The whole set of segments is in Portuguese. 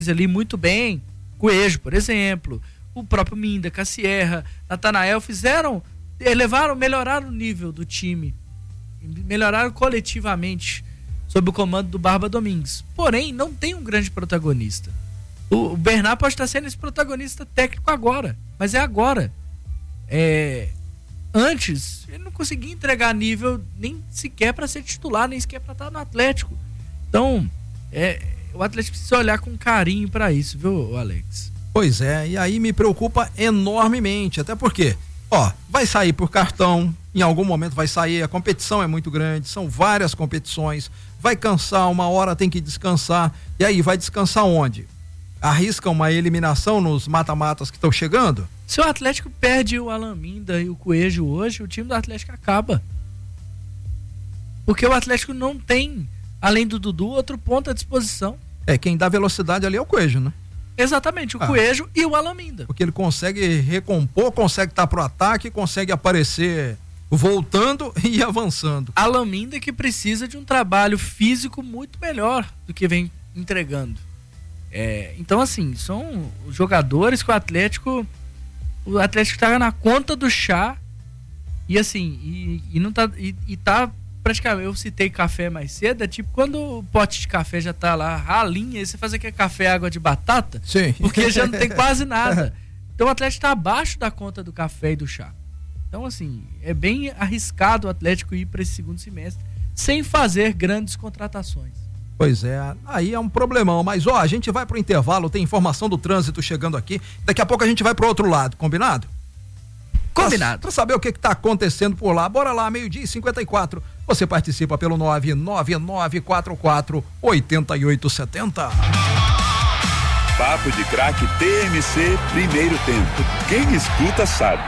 ali muito bem, Coelho, por exemplo, o próprio Minda, Cassierra, Natanael melhoraram o nível do time, melhoraram coletivamente sob o comando do Barba Domingues. Porém, não tem um grande protagonista. O Bernard pode estar sendo esse protagonista técnico agora, mas é agora. Antes, ele não conseguia entregar nível nem sequer para ser titular, nem sequer para estar no Atlético. Então, o Atlético precisa olhar com carinho para isso, viu, Alex? Pois é, e aí me preocupa enormemente, até porque, vai sair por cartão, em algum momento vai sair, a competição é muito grande, são várias competições, vai cansar, uma hora tem que descansar, e aí vai descansar onde? Arrisca uma eliminação nos mata-matas que estão chegando? Se o Atlético perde o Alan Minda e o Coelho hoje, o time do Atlético acaba. Porque o Atlético não tem, além do Dudu, outro ponto à disposição. Quem dá velocidade ali é o Coelho, né? Exatamente, o Coelho e o Alan Minda. Porque ele consegue recompor, consegue estar pro ataque, consegue aparecer voltando e avançando. Alan Minda que precisa de um trabalho físico muito melhor do que vem entregando. Então, assim, são os jogadores que o Atlético tá na conta do chá e assim, tá praticamente, eu citei café mais cedo, é tipo quando o pote de café já tá lá, ralinha, aí você faz aquele café água de batata, sim, porque já não tem quase nada. Então o Atlético tá abaixo da conta do café e do chá. Então, assim, é bem arriscado o Atlético ir para esse segundo semestre sem fazer grandes contratações. Pois é, aí é um problemão, mas a gente vai pro intervalo, tem informação do trânsito chegando aqui, daqui a pouco a gente vai pro outro lado, combinado? Combinado. Pra saber o que tá acontecendo por lá, bora lá, 12:54, você participa pelo 999448870. Papo de Craque TMC, primeiro tempo, quem escuta sabe.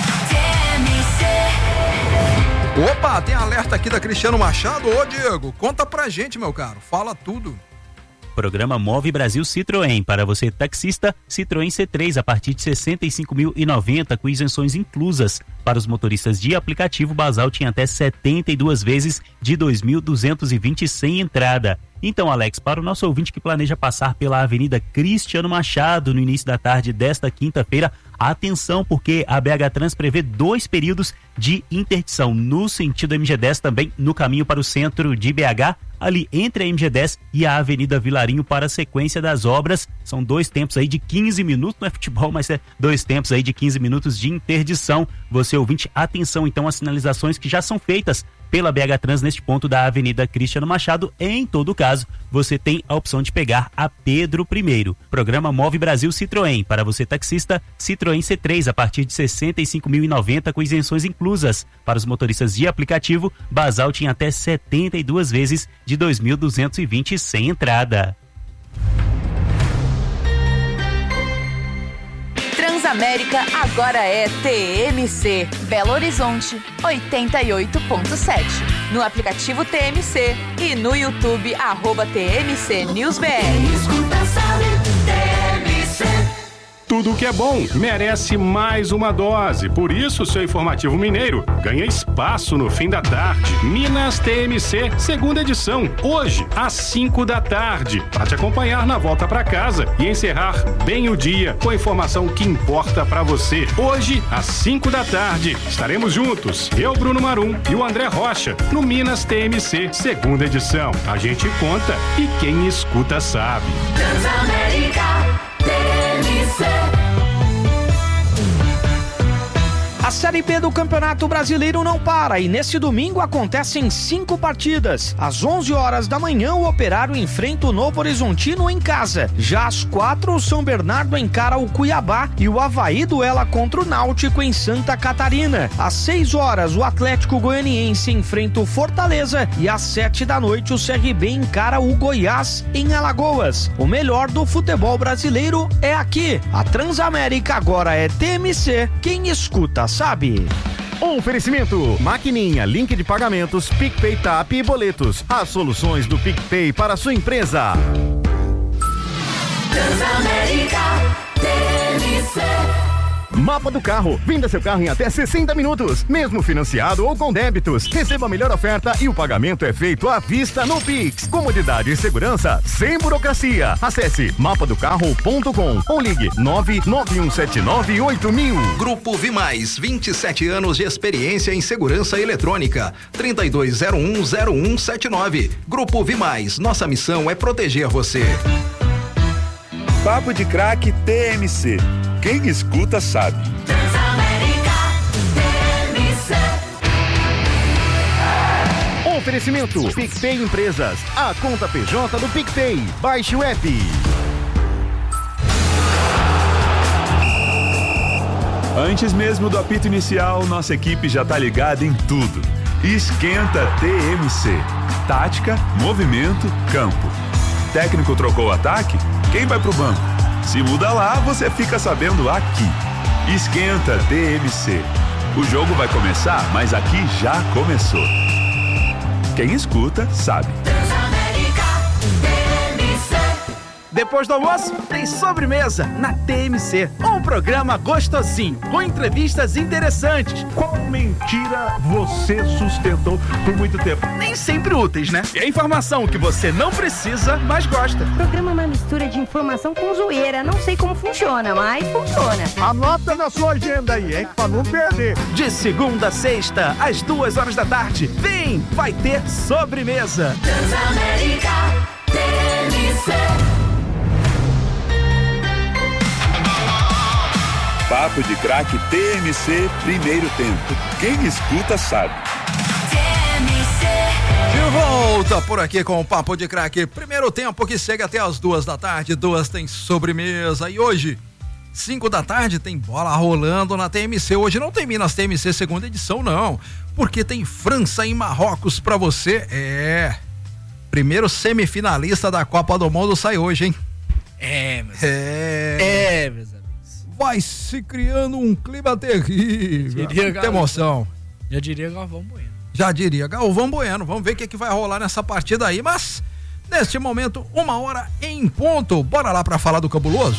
Opa, tem alerta aqui da Cristiano Machado. Ô Diego, conta pra gente, meu caro, fala tudo. Programa Move Brasil Citroën. Para você taxista, Citroën C3 a partir de 65.090 com isenções inclusas. Para os motoristas de aplicativo, Basal tinha até 72 vezes de 2.220 sem entrada. Então, Alex, para o nosso ouvinte que planeja passar pela Avenida Cristiano Machado no início da tarde desta quinta-feira, atenção, porque a BH Trans prevê 2 períodos de interdição no sentido MG10, também no caminho para o centro de BH, ali entre a MG10 e a Avenida Vilarinho para a sequência das obras. São 2 tempos aí de 15 minutos, não é futebol, mas é 2 tempos aí de 15 minutos de interdição. Você ouvinte, atenção então às sinalizações que já são feitas pela BH Trans neste ponto da Avenida Cristiano Machado. Em todo caso, você tem a opção de pegar a Pedro I. Programa Move Brasil Citroën. Para você taxista, Citroën C3 a partir de 65.090 com isenções inclusas. Para os motoristas de aplicativo, Basal tinha até 72 vezes de 2.220 sem entrada. Transamérica agora é TMC, Belo Horizonte 88.7. No aplicativo TMC e no YouTube @TMC News BR. Tudo que é bom merece mais uma dose. Por isso, seu informativo mineiro ganha espaço no fim da tarde. Minas TMC, segunda edição, hoje às 5 da tarde, para te acompanhar na volta para casa e encerrar bem o dia com a informação que importa para você. Hoje às 5 da tarde estaremos juntos, eu, Bruno Marum e o André Rocha, no Minas TMC, segunda edição. A gente conta e quem escuta sabe. Transamérica TMC. A Série B do Campeonato Brasileiro não para e neste domingo acontecem 5 partidas. Às 11 horas da manhã, o Operário enfrenta o Novo Horizontino em casa. Já às 4, o São Bernardo encara o Cuiabá e o Avaí duela contra o Náutico em Santa Catarina. Às 6 horas, o Atlético Goianiense enfrenta o Fortaleza e às 7 da noite, o CRB encara o Goiás em Alagoas. O melhor do futebol brasileiro é aqui. A Transamérica agora é TMC. Quem escuta sabe. Oferecimento: Maquininha, link de pagamentos, PicPay, TAP e boletos. As soluções do PicPay para a sua empresa. Transamérica TMC. Mapa do Carro. Venda seu carro em até 60 minutos, mesmo financiado ou com débitos. Receba a melhor oferta e o pagamento é feito à vista no Pix. Comodidade e segurança sem burocracia. Acesse mapadocarro.com ou ligue 991798000. Grupo Vimais, 27 anos de experiência em segurança eletrônica. 32010179. Grupo Vimais, nossa missão é proteger você. Papo de Craque TMC. Quem escuta sabe. Transamérica TMC. Oferecimento PicPay Empresas. A conta PJ do PicPay. Baixe o app. Antes mesmo do apito inicial, nossa equipe já tá ligada em tudo. Esquenta TMC. Tática, movimento, campo. Técnico trocou o ataque? Quem vai pro banco? Se muda lá, você fica sabendo aqui. Esquenta TMC. O jogo vai começar, mas aqui já começou. Quem escuta, sabe. Depois do almoço, tem sobremesa na TMC. Um programa gostosinho, com entrevistas interessantes. Qual mentira você sustentou por muito tempo? Nem sempre úteis, né? E a informação que você não precisa, mas gosta. O programa é uma mistura de informação com zoeira. Não sei como funciona, mas funciona. Anota na sua agenda aí, hein? Pra não perder. De segunda a sexta, às 2h da tarde. Vem, vai ter sobremesa. Transamérica TMC. Papo de Craque TMC, primeiro tempo. Quem escuta sabe. De volta por aqui com o Papo de Craque. Primeiro tempo que segue até as 2 da tarde. 2 tem sobremesa. E hoje, 5 da tarde, tem bola rolando na TMC. Hoje não tem Minas TMC segunda edição, não. Porque tem França e Marrocos pra você. Primeiro semifinalista da Copa do Mundo sai hoje, hein? Meus amigos. Vai se criando um clima terrível. Muita emoção. Já diria Galvão Bueno. Vamos ver o que vai rolar nessa partida aí. Mas, neste momento, 1h em ponto. Bora lá pra falar do cabuloso?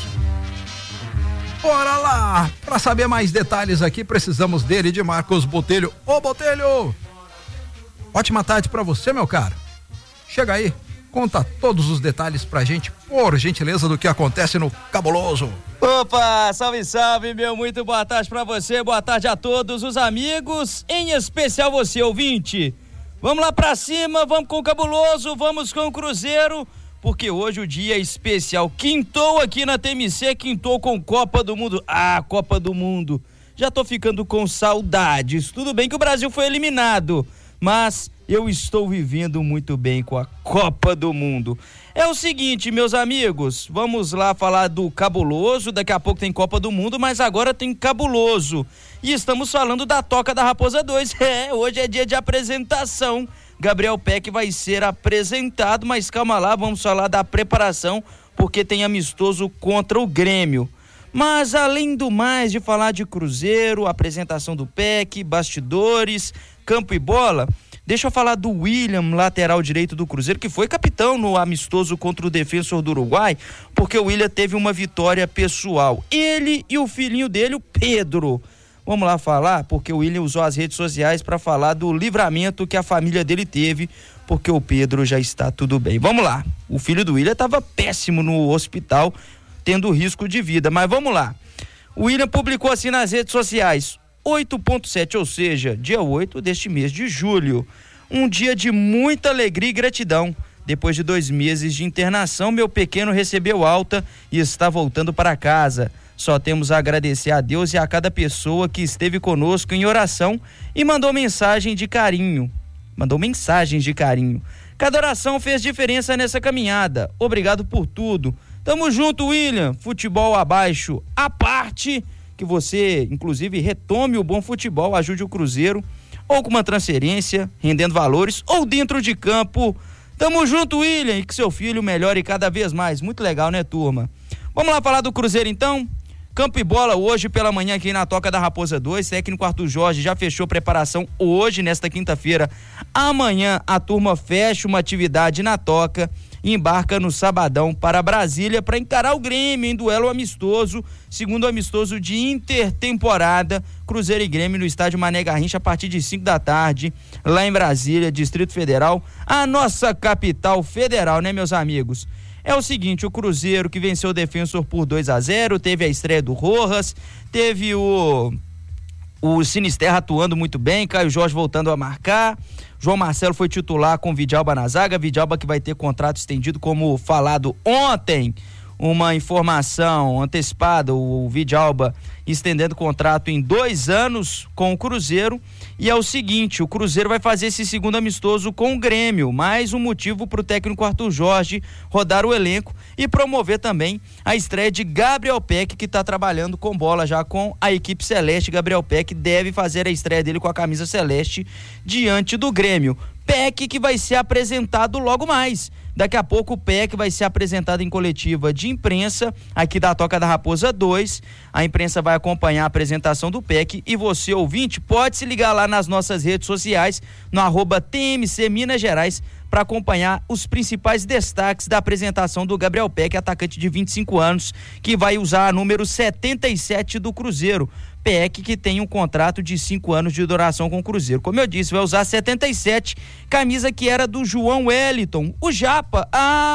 Bora lá! Pra saber mais detalhes aqui, precisamos dele, de Marcos Botelho. Ô, Botelho! Ótima tarde pra você, meu caro. Chega aí, conta todos os detalhes pra gente, por gentileza, do que acontece no cabuloso. Opa, salve, salve, meu, muito boa tarde pra você, boa tarde a todos os amigos, em especial você, ouvinte. Vamos lá pra cima, vamos com o cabuloso, vamos com o Cruzeiro, porque hoje o dia é especial. Quintou aqui na TMC, quintou com Copa do Mundo. Copa do Mundo. Já tô ficando com saudades. Tudo bem que o Brasil foi eliminado, mas eu estou vivendo muito bem com a Copa do Mundo. É o seguinte, meus amigos, vamos lá falar do cabuloso. Daqui a pouco tem Copa do Mundo, mas agora tem cabuloso. E estamos falando da Toca da Raposa 2. Hoje é dia de apresentação. Gabriel Peck vai ser apresentado, mas calma lá, vamos falar da preparação, porque tem amistoso contra o Grêmio. Mas além do mais de falar de Cruzeiro, apresentação do Peck, bastidores, campo e bola, deixa eu falar do William, lateral direito do Cruzeiro, que foi capitão no amistoso contra o Defensor do Uruguai, porque o William teve uma vitória pessoal. Ele e o filhinho dele, o Pedro. Vamos lá falar, porque o William usou as redes sociais para falar do livramento que a família dele teve, porque o Pedro já está tudo bem. Vamos lá, o filho do William estava péssimo no hospital, tendo risco de vida, mas vamos lá. O William publicou assim nas redes sociais: 8.7, ou seja, dia 8 deste mês de julho. Um dia de muita alegria e gratidão. Depois de 2 meses de internação, meu pequeno recebeu alta e está voltando para casa. Só temos a agradecer a Deus e a cada pessoa que esteve conosco em oração e mandou mensagens de carinho. Cada oração fez diferença nessa caminhada. Obrigado por tudo. Tamo junto, William. Futebol abaixo à parte. Que você, inclusive, retome o bom futebol, ajude o Cruzeiro, ou com uma transferência, rendendo valores, ou dentro de campo. Tamo junto, William, e que seu filho melhore cada vez mais. Muito legal, né, turma? Vamos lá falar do Cruzeiro, então? Campo e bola hoje pela manhã aqui na Toca da Raposa 2, técnico Arthur Jorge já fechou preparação hoje, nesta quinta-feira. Amanhã a turma fecha uma atividade na Toca e embarca no sabadão para Brasília para encarar o Grêmio em duelo amistoso, segundo amistoso de intertemporada, Cruzeiro e Grêmio no estádio Mané Garrincha a partir de 5 da tarde, lá em Brasília, Distrito Federal, a nossa capital federal, né, meus amigos? É o seguinte, o Cruzeiro que venceu o Defensor por 2-0, teve a estreia do Rojas, teve o Sinisterra atuando muito bem, Caio Jorge voltando a marcar, João Marcelo foi titular com Vidalba na zaga, Vidalba que vai ter contrato estendido, como falado ontem, uma informação antecipada, o Vidalba estendendo contrato em 2 anos com o Cruzeiro. E é o seguinte, o Cruzeiro vai fazer esse segundo amistoso com o Grêmio, mais um motivo para o técnico Arthur Jorge rodar o elenco e promover também a estreia de Gabriel Peck, que está trabalhando com bola já com a equipe celeste. Gabriel Peck deve fazer a estreia dele com a camisa celeste diante do Grêmio. Peck que vai ser apresentado logo mais. Daqui a pouco o Peck vai ser apresentado em coletiva de imprensa aqui da Toca da Raposa 2. A imprensa vai acompanhar a apresentação do Peck e você, ouvinte, pode se ligar lá nas nossas redes sociais, no @TMC Minas Gerais, para acompanhar os principais destaques da apresentação do Gabriel Peck, atacante de 25 anos, que vai usar a número 77 do Cruzeiro. Peck que tem um contrato de 5 anos de duração com o Cruzeiro. Como eu disse, vai usar 77, camisa que era do João Wellington. O Japa,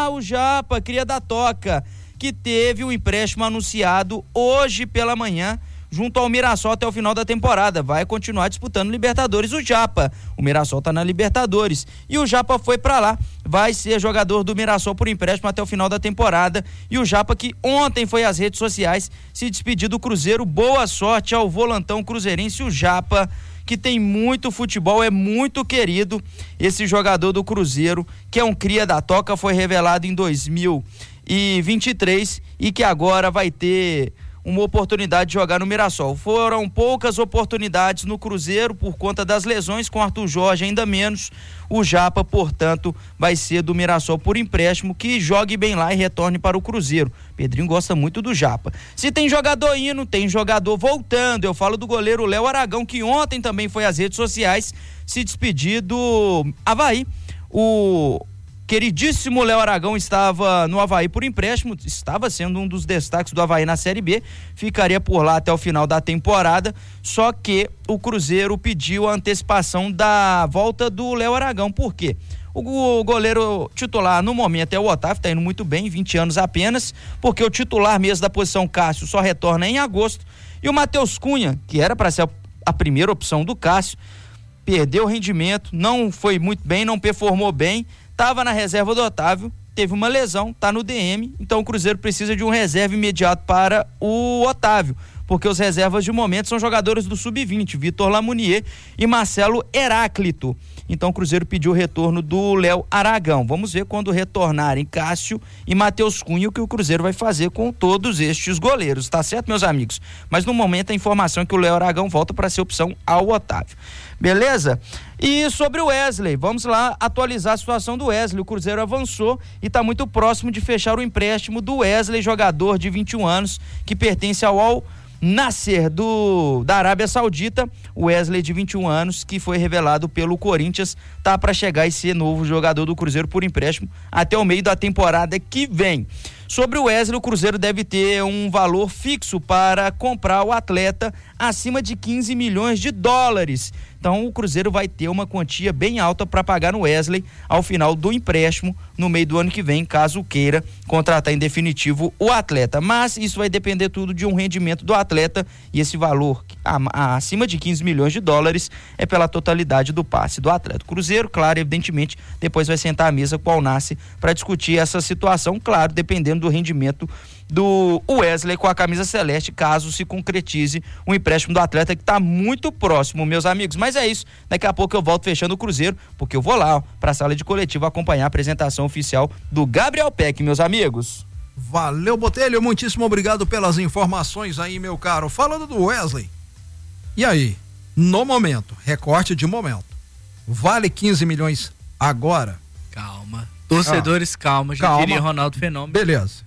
cria da Toca, que teve o empréstimo anunciado hoje pela manhã, junto ao Mirassol até o final da temporada. Vai continuar disputando Libertadores o Japa. O Mirassol tá na Libertadores e o Japa foi pra lá. Vai ser jogador do Mirassol por empréstimo até o final da temporada. E o Japa que ontem foi às redes sociais se despedir do Cruzeiro. Boa sorte ao volantão cruzeirense, o Japa, que tem muito futebol, é muito querido. Esse jogador do Cruzeiro, que é um cria da Toca, foi revelado em 2023 e que agora vai ter uma oportunidade de jogar no Mirassol. Foram poucas oportunidades no Cruzeiro por conta das lesões, com Arthur Jorge ainda menos. O Japa, portanto, vai ser do Mirassol por empréstimo, que jogue bem lá e retorne para o Cruzeiro. Pedrinho gosta muito do Japa. Se tem jogador indo, tem jogador voltando. Eu falo do goleiro Léo Aragão, que ontem também foi às redes sociais se despedir do Avaí. O queridíssimo Léo Aragão estava no Avaí por empréstimo, estava sendo um dos destaques do Avaí na Série B, ficaria por lá até o final da temporada, só que o Cruzeiro pediu a antecipação da volta do Léo Aragão. Por quê? O goleiro titular no momento é o Otávio, tá indo muito bem, 20 anos apenas, porque o titular mesmo da posição Cássio só retorna em agosto, e o Matheus Cunha, que era para ser a primeira opção do Cássio, perdeu o rendimento, não foi muito bem, não performou bem, estava na reserva do Otávio, teve uma lesão, tá no DM, então o Cruzeiro precisa de um reserva imediato para o Otávio, porque os reservas de momento são jogadores do Sub-20, Vitor Lamounier e Marcelo Heráclito. Então o Cruzeiro pediu o retorno do Léo Aragão. Vamos ver quando retornarem Cássio e Matheus Cunha o que o Cruzeiro vai fazer com todos estes goleiros, tá certo, meus amigos? Mas no momento a informação é que o Léo Aragão volta para ser opção ao Otávio. Beleza? E sobre o Wesley, vamos lá atualizar a situação do Wesley. O Cruzeiro avançou e está muito próximo de fechar o empréstimo do Wesley, jogador de 21 anos, que pertence ao Al Nasser da Arábia Saudita. O Wesley, de 21 anos, que foi revelado pelo Corinthians, tá para chegar e ser novo jogador do Cruzeiro por empréstimo até o meio da temporada que vem. Sobre o Wesley, o Cruzeiro deve ter um valor fixo para comprar o atleta acima de 15 milhões de dólares. Então o Cruzeiro vai ter uma quantia bem alta para pagar no Wesley ao final do empréstimo no meio do ano que vem, caso queira contratar em definitivo o atleta. Mas isso vai depender tudo de um rendimento do atleta, e esse valor acima de 15 milhões de dólares é pela totalidade do passe do atleta. O Cruzeiro, claro, evidentemente, depois vai sentar à mesa com o Al Nassr para discutir essa situação, claro, dependendo do rendimento do Wesley com a camisa celeste, caso se concretize o empréstimo do atleta, que está muito próximo, meus amigos. Mas é isso, daqui a pouco eu volto fechando o Cruzeiro, porque eu vou lá para a sala de coletiva acompanhar a apresentação oficial do Gabriel Peck, meus amigos. Valeu, Botelho, muitíssimo obrigado pelas informações aí, meu caro. Falando do Wesley, e aí, no momento, recorte de momento, vale 15 milhões agora? Calma, torcedores, calma, já diria Ronaldo Fenômeno. Beleza.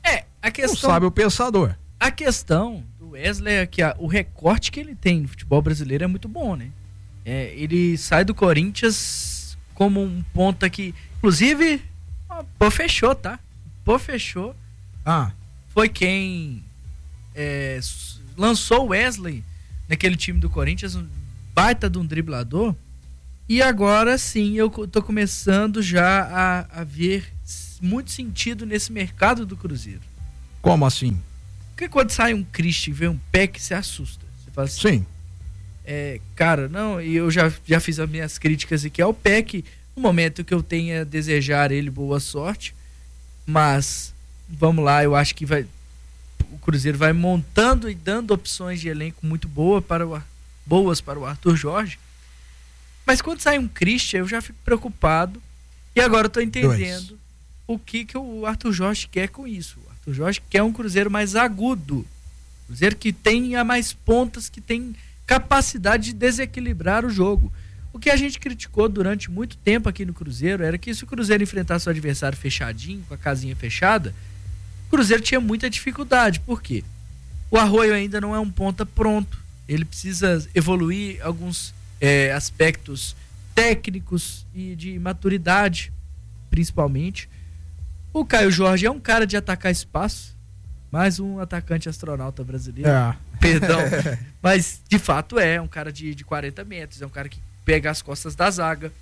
A questão, não sabe o pensador. A questão do Wesley é que o recorte que ele tem no futebol brasileiro é muito bom, né? Ele sai do Corinthians como um ponta que, inclusive, Pô, fechou, tá? Pô, fechou. Foi quem lançou o Wesley naquele time do Corinthians, um baita de um driblador. E agora sim, eu tô começando já a ver muito sentido nesse mercado do Cruzeiro. Como assim? Porque quando sai um Christian e vê um Peck, você assusta. Você fala assim, sim. Cara, não, e eu já fiz as minhas críticas aqui ao Peck, no momento que eu tenha a desejar ele boa sorte, mas vamos lá, eu acho que o Cruzeiro vai montando e dando opções de elenco muito boas para o Arthur Jorge, mas quando sai um Christian eu já fico preocupado, e agora eu tô entendendo o que o Arthur Jorge quer com isso. O Arthur Jorge quer um Cruzeiro mais agudo, Cruzeiro que tenha mais pontas, que tem capacidade de desequilibrar o jogo. O que a gente criticou durante muito tempo aqui no Cruzeiro era que se o Cruzeiro enfrentasse o adversário fechadinho, com a casinha fechada, o Cruzeiro tinha muita dificuldade. Por quê? O Arroio ainda não é um ponta pronto. Ele precisa evoluir alguns aspectos técnicos e de maturidade, principalmente. O Caio Jorge é um cara de atacar espaço, mais um atacante astronauta brasileiro. Perdão. Mas, de fato, é um cara de 40 metros, é um cara que pega as costas da zaga.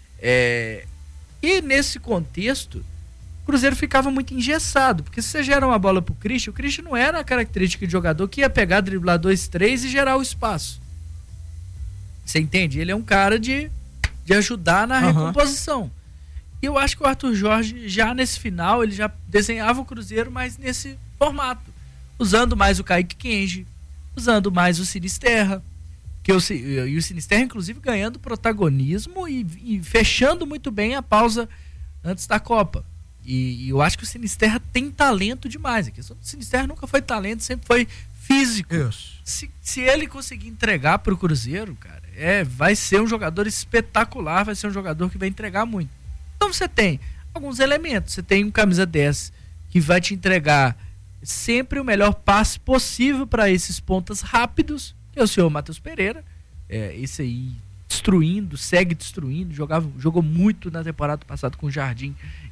E nesse contexto, o Cruzeiro ficava muito engessado, porque se você gera uma bola pro Christian, o Christian não era a característica de jogador que ia pegar, driblar 2-3 e gerar o espaço. Você entende? Ele é um cara de ajudar na recomposição. E eu acho que o Arthur Jorge, já nesse final, ele já desenhava o Cruzeiro, mas nesse formato. Usando mais o Kaique Kenji, usando mais o Sinisterra, e o Sinisterra, inclusive, ganhando protagonismo e fechando muito bem a pausa antes da Copa. E eu acho que o Sinisterra tem talento demais. A questão do Sinisterra nunca foi talento, sempre foi físico. Se ele conseguir entregar pro Cruzeiro, cara, vai ser um jogador espetacular, vai ser um jogador que vai entregar muito. Então você tem alguns elementos, você tem um camisa 10 que vai te entregar sempre o melhor passe possível para esses pontas rápidos, que é o senhor Matheus Pereira, esse aí segue destruindo, jogou muito na temporada passada com o Jardim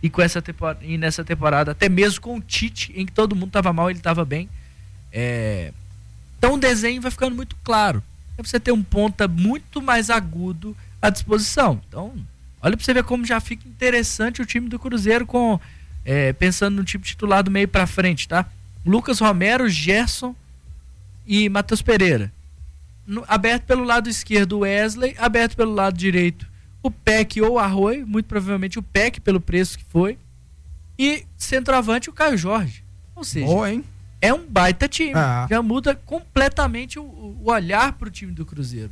e nessa temporada até mesmo com o Tite, em que todo mundo estava mal, ele estava bem. Então o desenho vai ficando muito claro. É pra você ter um ponta muito mais agudo à disposição. Então, olha pra você ver como já fica interessante o time do Cruzeiro pensando no time titular do meio pra frente, tá? Lucas Romero, Gerson e Matheus Pereira. Aberto pelo lado esquerdo o Wesley, aberto pelo lado direito o Peck ou o Arroio, muito provavelmente o Peck pelo preço que foi, e centroavante o Caio Jorge. Ou seja, é um baita time. Já muda completamente o olhar pro time do Cruzeiro.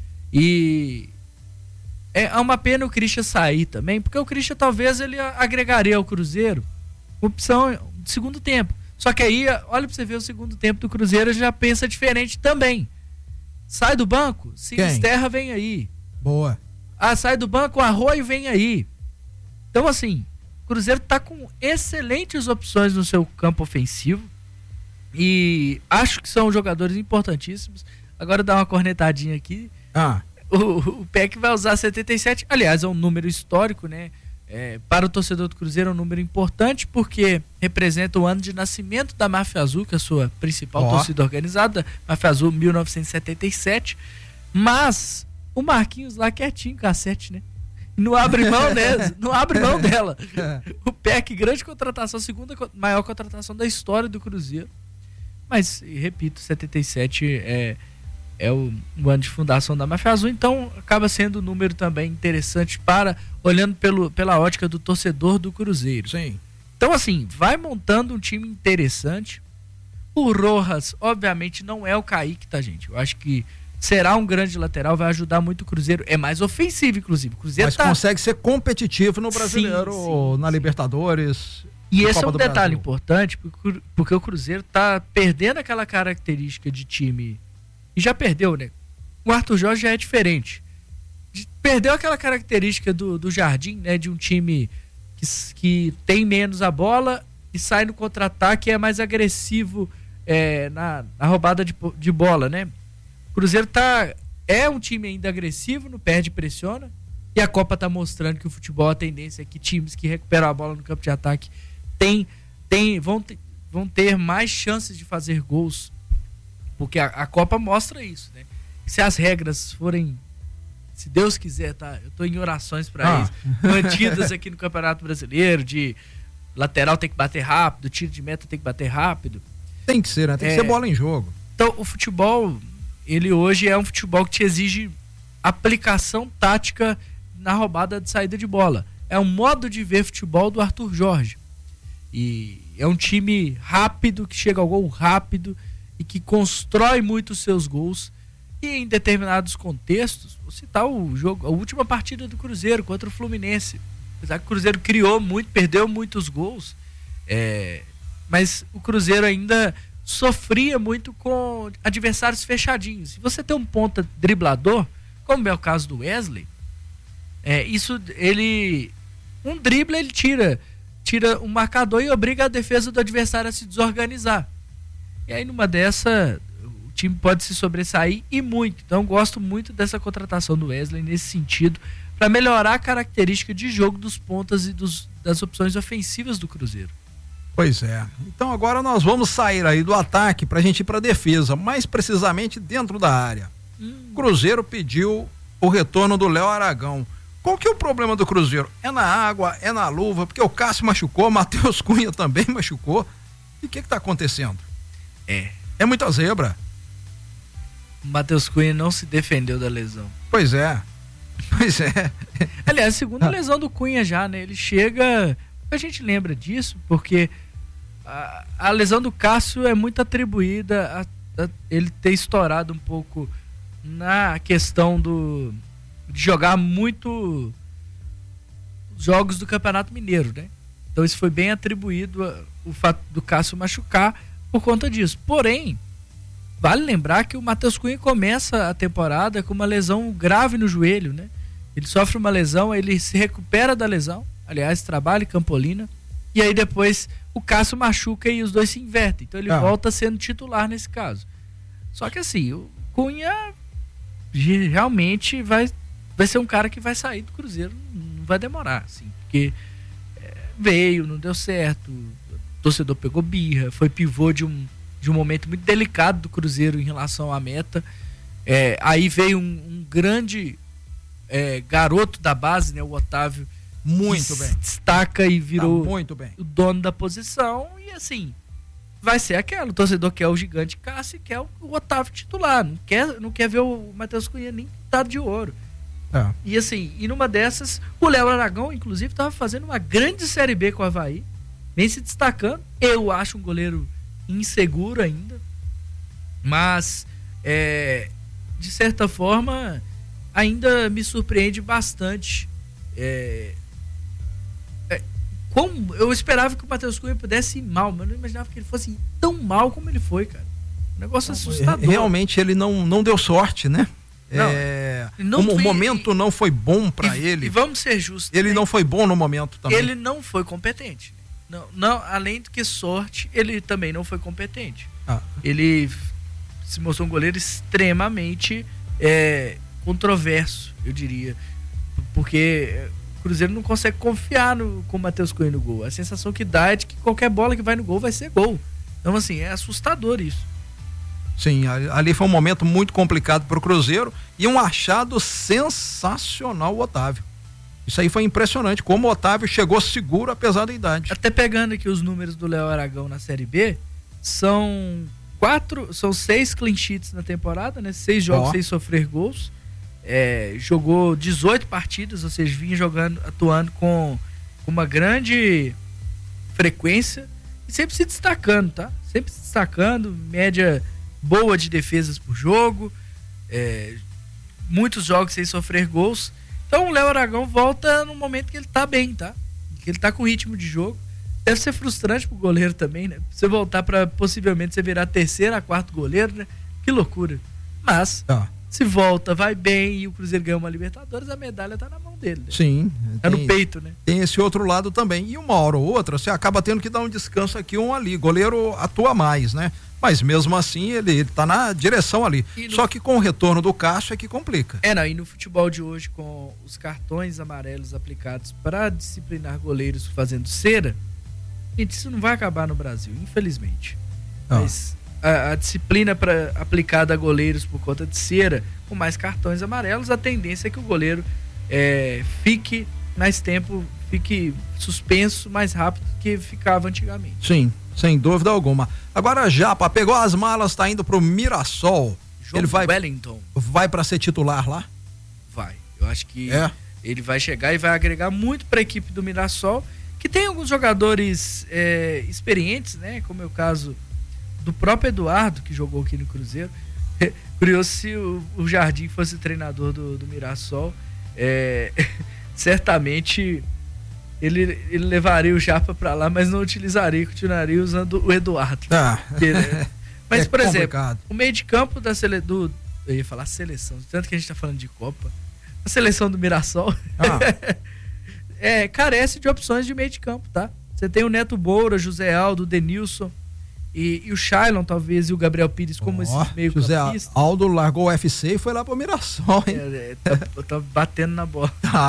E é uma pena o Christian sair também, porque o Christian talvez ele agregaria ao Cruzeiro opção de segundo tempo. Só que aí, olha pra você ver o segundo tempo do Cruzeiro, já pensa diferente também. Sai do banco, Sinisterra vem aí. Boa. Sai do banco, o Arroio vem aí. Então, assim, o Cruzeiro tá com excelentes opções no seu campo ofensivo. E acho que são jogadores importantíssimos. Agora dá uma cornetadinha aqui. O Peck vai usar 77. Aliás, é um número histórico, né? Para o torcedor do Cruzeiro é um número importante, porque representa o ano de nascimento da Máfia Azul, que é a sua principal torcida organizada. Máfia Azul 1977. Mas o Marquinhos lá quietinho, cassete, né? Não abre mão, né? Não abre mão dela. O Peck, grande contratação, segunda maior contratação da história do Cruzeiro. Mas, repito, 77 é o ano de fundação da Máfia Azul, então acaba sendo um número também interessante olhando pela ótica do torcedor do Cruzeiro. Sim. Então, assim, vai montando um time interessante. O Rojas, obviamente, não é o Kaique, tá, gente? Eu acho que será um grande lateral, vai ajudar muito o Cruzeiro. É mais ofensivo, inclusive. O Cruzeiro consegue ser competitivo no Brasileiro, na Libertadores. E esse é um detalhe importante, porque o Cruzeiro tá perdendo aquela característica de time. E já perdeu, né? O Arthur Jorge já é diferente. Perdeu aquela característica do Jardim, né? De um time que tem menos a bola e sai no contra-ataque, é mais agressivo na roubada de bola, né? O Cruzeiro é um time ainda agressivo, não perde e pressiona, E a Copa tá mostrando que o futebol, a tendência é que times que recuperam a bola no campo de ataque vão ter mais chances de fazer gols. Porque a Copa mostra isso, né? Se as regras forem, se Deus quiser, tá? Eu tô em orações para isso, mantidas aqui no Campeonato Brasileiro, de lateral tem que bater rápido, tiro de meta tem que bater rápido. Tem que ser, né? Tem que ser bola em jogo. Então, o futebol, ele hoje é um futebol que te exige aplicação tática na roubada de saída de bola. É um modo de ver futebol do Arthur Jorge. E é um time rápido, que chega ao gol rápido e que constrói muito os seus gols. E em determinados contextos, vou citar a última partida do Cruzeiro contra o Fluminense. Apesar que o Cruzeiro criou muito, perdeu muitos gols, mas o Cruzeiro ainda sofria muito com adversários fechadinhos. Se você tem um ponta driblador, como é o caso do Wesley, um drible ele tira um marcador e obriga a defesa do adversário a se desorganizar. E aí numa dessa o time pode se sobressair e muito. Então eu gosto muito dessa contratação do Wesley nesse sentido, para melhorar a característica de jogo dos pontas e das opções ofensivas do Cruzeiro. Pois é. Então agora nós vamos sair aí do ataque pra gente ir pra defesa, mais precisamente dentro da área. Cruzeiro pediu o retorno do Léo Aragão. Qual que é o problema do Cruzeiro? É na água, é na luva, porque o Cássio machucou, Matheus Cunha também machucou. E o que tá acontecendo? É muita zebra. O Matheus Cunha não se defendeu da lesão. Pois é. Aliás, segunda lesão do Cunha já, né? Ele chega... A gente lembra disso porque a lesão do Cássio é muito atribuída a ele ter estourado um pouco na questão de jogar muito jogos do Campeonato Mineiro, né? Então isso foi bem atribuído o fato do Cássio machucar por conta disso. Porém, vale lembrar que o Matheus Cunha começa a temporada com uma lesão grave no joelho, né? Ele sofre uma lesão, ele se recupera da lesão, aliás, trabalha em Campolina, e aí depois o Cássio machuca e os dois se invertem. Então ele volta sendo titular nesse caso. Só que assim, o Cunha realmente vai ser um cara que vai sair do Cruzeiro, não vai demorar, assim, porque veio, não deu certo, o torcedor pegou birra, foi pivô de um momento muito delicado do Cruzeiro em relação à meta. Aí veio um grande garoto da base, né, o Otávio, muito bem, destaca e virou muito bem o dono da posição. E assim, vai ser aquela, o torcedor quer o gigante Cássio e quer o Otávio titular, não quer ver o Matheus Cunha nem pintado de ouro. E assim, e numa dessas o Léo Aragão inclusive estava fazendo uma grande Série B com o Avaí, vem se destacando. Eu acho um goleiro inseguro ainda, mas de certa forma ainda me surpreende bastante. Como eu esperava que o Matheus Cunha pudesse ir mal, mas eu não imaginava que ele fosse ir tão mal como ele foi, cara. Um negócio assustador. Realmente ele não deu sorte, né? O momento não foi bom para ele. E vamos ser justos. Ele não foi bom no momento também. Ele não foi competente. Não, além do que sorte, ele também não foi competente. Ele se mostrou um goleiro extremamente controverso, eu diria. Porque o Cruzeiro não consegue confiar com o Matheus Cunha no gol. A sensação que dá é de que qualquer bola que vai no gol vai ser gol. Então, assim, é assustador isso. Sim, ali foi um momento muito complicado para o Cruzeiro e um achado sensacional o Otávio. Isso aí foi impressionante, como o Otávio chegou seguro apesar da idade. Até pegando aqui os números do Léo Aragão na Série B, são 6 clean sheets na temporada, né? 6 jogos sem sofrer gols. Jogou 18 partidas, ou seja, vinha atuando com uma grande frequência e sempre se destacando, tá? Sempre se destacando, média boa de defesas por jogo, muitos jogos sem sofrer gols. Então o Léo Aragão volta no momento que ele tá bem, tá? Que ele tá com ritmo de jogo. Deve ser frustrante pro goleiro também, né? Você voltar para possivelmente você virar terceiro a quarto goleiro, né? Que loucura. Mas Se volta, vai bem e o Cruzeiro ganha uma Libertadores, a medalha tá na mão dele. Né? Sim. Tá no peito, né? Tem esse outro lado também. E uma hora ou outra, você acaba tendo que dar um descanso aqui, um ali. Goleiro atua mais, né? Mas mesmo assim, ele tá na direção ali. Só que com o retorno do Cássio é que complica. E no futebol de hoje, com os cartões amarelos aplicados para disciplinar goleiros fazendo cera, gente, isso não vai acabar no Brasil, infelizmente. Mas a disciplina aplicada a goleiros por conta de cera, com mais cartões amarelos, a tendência é que o goleiro fique mais tempo, fique suspenso mais rápido do que ficava antigamente. Sim, sem dúvida alguma. Agora a Japa pegou as malas, tá indo pro Mirassol. Ele vai Wellington. Vai para ser titular lá? Vai. Eu acho que ele vai chegar e vai agregar muito para a equipe do Mirassol, que tem alguns jogadores experientes, né? Como é o caso do próprio Eduardo, que jogou aqui no Cruzeiro. Curioso se o Jardim fosse treinador do Mirassol, certamente ele levaria o Japa para lá, mas não utilizaria, continuaria usando o Eduardo. Mas, por exemplo, o meio de campo eu ia falar seleção, tanto que a gente tá falando de Copa, a seleção do Mirassol carece de opções de meio de campo, tá? Você tem o Neto Moura, José Aldo, Denilson e o Shailon, talvez, e o Gabriel Pires como esses meio-campistas. José Aldo largou o UFC e foi lá pro Mirassol, hein? Tá batendo na bola.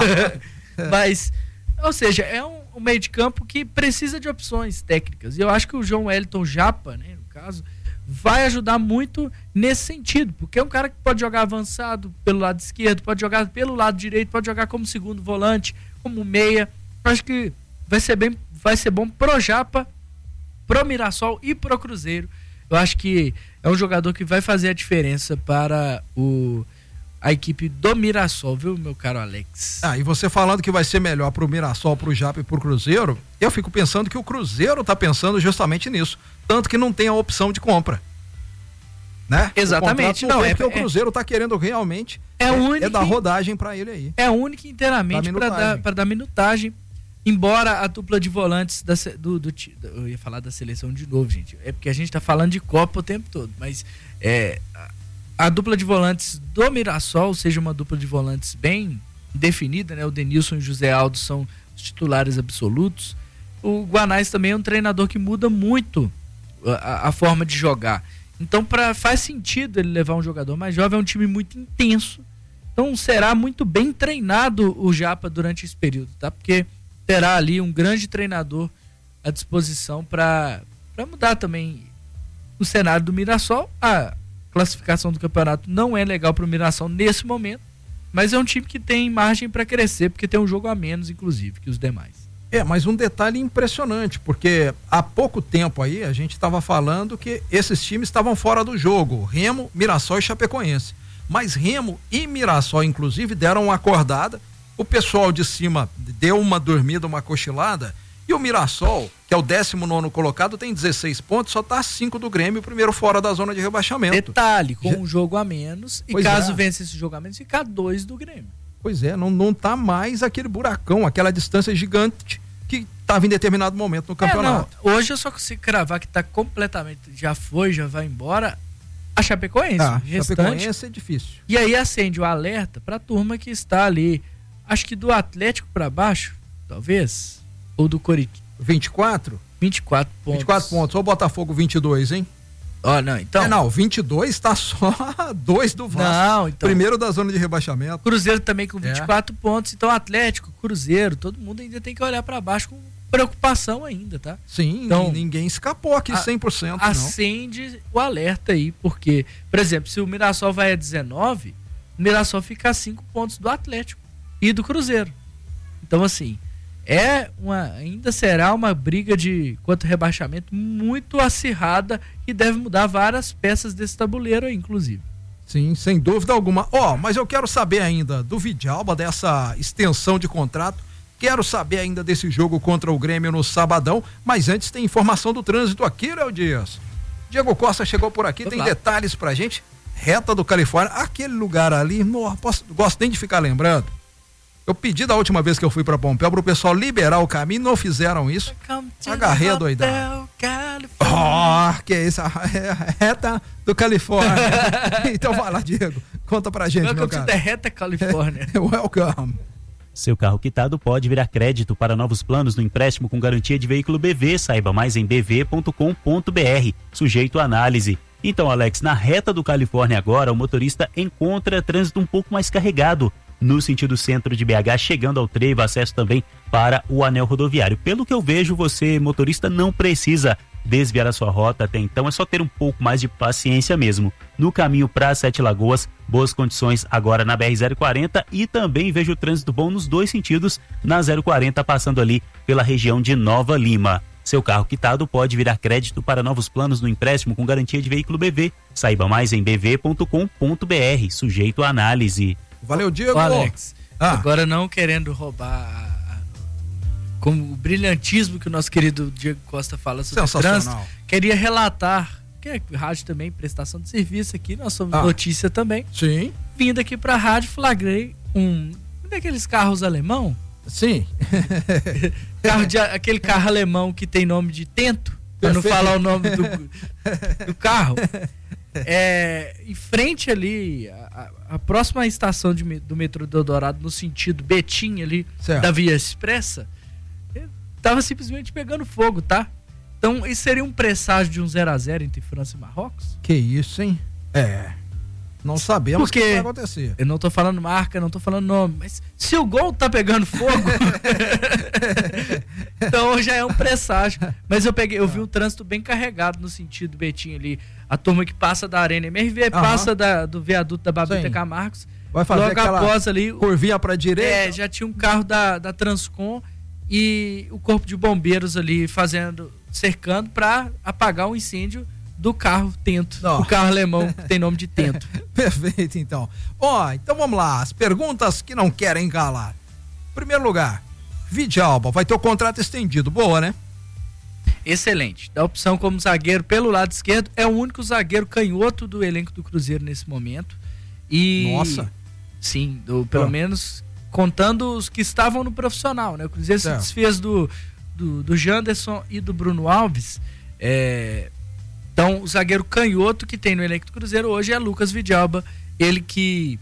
Mas, ou seja, é um meio de campo que precisa de opções técnicas. E eu acho que o João Wellington Japa, né, no caso, vai ajudar muito nesse sentido, porque é um cara que pode jogar avançado pelo lado esquerdo, pode jogar pelo lado direito, pode jogar como segundo volante, como meia. Eu acho que vai ser bom pro Japa, pro Mirassol e pro Cruzeiro. Eu acho que é um jogador que vai fazer a diferença para a equipe do Mirassol, viu, meu caro Alex? E você falando que vai ser melhor pro Mirassol, pro Japa e pro Cruzeiro, eu fico pensando que o Cruzeiro tá pensando justamente nisso, tanto que não tem a opção de compra, né? Exatamente. Não, porque o Cruzeiro tá querendo realmente dar rodagem para ele aí. É única inteiramente para dar minutagem. Embora a dupla de volantes eu ia falar da seleção de novo, gente. É porque a gente tá falando de Copa o tempo todo, mas a dupla de volantes do Mirassol seja uma dupla de volantes bem definida, né? O Denilson e o José Aldo são os titulares absolutos. O Guanais também é um treinador que muda muito a forma de jogar. Então faz sentido ele levar um jogador mais jovem, é um time muito intenso. Então será muito bem treinado o Japa durante esse período, tá? Porque terá ali um grande treinador à disposição para mudar também o cenário do Mirassol. A classificação do campeonato não é legal para o Mirassol nesse momento, mas é um time que tem margem para crescer, porque tem um jogo a menos, inclusive, que os demais. Mas um detalhe impressionante, porque há pouco tempo aí a gente estava falando que esses times estavam fora do jogo, Remo, Mirassol e Chapecoense. Mas Remo e Mirassol, inclusive, deram uma acordada, o pessoal de cima deu uma dormida, uma cochilada, e o Mirassol, que é o 19º colocado, tem 16 pontos, só tá 5 do Grêmio, primeiro fora da zona de rebaixamento. Detalhe, com um jogo a menos, e caso vença esse jogo a menos, fica 2 do Grêmio. Foi não tá mais aquele buracão, aquela distância gigante que estava em determinado momento no campeonato. Hoje eu só consigo cravar que tá completamente, já vai embora a Chapecoense. Chapecoense é difícil. E aí acende o alerta pra turma que está ali, acho que do Atlético pra baixo, talvez, ou do Coritiba. 24? 24 pontos. 24 pontos, ou Botafogo 22, hein? Não, então. 22 tá só 2 do Vasco. Não, então. Primeiro da zona de rebaixamento. Cruzeiro também com 24 pontos. Então, Atlético, Cruzeiro, todo mundo ainda tem que olhar pra baixo com preocupação ainda, tá? Sim, então, ninguém escapou aqui 100%. Acende o alerta aí, porque, por exemplo, se o Mirassol vai a 19, o Mirassol fica a 5 pontos do Atlético e do Cruzeiro. Então, assim, ainda será uma briga quanto rebaixamento muito acirrada e deve mudar várias peças desse tabuleiro aí, inclusive. Sim, sem dúvida alguma. Mas eu quero saber ainda do Vidalba, dessa extensão de contrato. Quero saber ainda desse jogo contra o Grêmio no sabadão, mas antes tem informação do trânsito aqui, Léo Dias. Diego Costa chegou por aqui, tem detalhes pra gente. Reta do Califórnia, aquele lugar ali, não gosto nem de ficar lembrando. Eu pedi da última vez que eu fui pra Pompéu pro pessoal liberar o caminho, não fizeram isso. Agarrei a doidada. Que é isso? Reta do Califórnia. Então vai lá, Diego. Conta pra gente, Welcome meu to cara. the Reta Califórnia. Welcome. Seu carro quitado pode virar crédito para novos planos no empréstimo com garantia de veículo BV. Saiba mais em bv.com.br, sujeito à análise. Então, Alex, na reta do Califórnia agora, o motorista encontra trânsito um pouco mais carregado no sentido centro de BH, chegando ao trevo, acesso também para o anel rodoviário. Pelo que eu vejo, você, motorista, não precisa desviar a sua rota até então, é só ter um pouco mais de paciência mesmo. No caminho para Sete Lagoas, boas condições agora na BR-040 e também vejo o trânsito bom nos dois sentidos na 040, passando ali pela região de Nova Lima. Seu carro quitado pode virar crédito para novos planos no empréstimo com garantia de veículo BV. Saiba mais em bv.com.br, sujeito à análise. Valeu, Diego. Ô, Alex, agora não querendo roubar como o brilhantismo que o nosso querido Diego Costa fala sobre o trânsito, queria relatar, que é rádio também, prestação de serviço aqui, nós somos notícia também. Sim. Vindo aqui pra rádio, flagrei um daqueles carros alemão. Sim. Aquele carro alemão que tem nome de Tento, pra não falar o nome do carro. Em frente ali, a próxima estação do metrô do Eldorado, no sentido Betim ali, certo, da Via Expressa, tava simplesmente pegando fogo, tá? Então isso seria um presságio de um 0-0 entre França e Marrocos? Que isso, hein? Não sabemos o que vai acontecer. Eu não tô falando marca, não tô falando nome, mas se o gol tá pegando fogo, então já é um presságio. Mas eu vi um trânsito bem carregado no sentido Betim ali. A turma que passa da Arena MRV, passa do viaduto da Babita Camargos. Vai fazer logo aquela após ali, curvinha pra direita. Já tinha um carro da Transcom e o corpo de bombeiros ali cercando para apagar o incêndio do carro Tento, o carro alemão que tem nome de Tento. Perfeito, então. Então vamos lá, as perguntas que não querem calar. Primeiro lugar, Vidalba vai ter o contrato estendido, boa, né? Excelente, dá opção como zagueiro pelo lado esquerdo, é o único zagueiro canhoto do elenco do Cruzeiro nesse momento. Nossa! Sim, pelo menos contando os que estavam no profissional, né? O Cruzeiro se desfez do Janderson e do Bruno Alves. Então, o zagueiro canhoto que tem no elenco do Cruzeiro hoje é Lucas Vidalba, ele que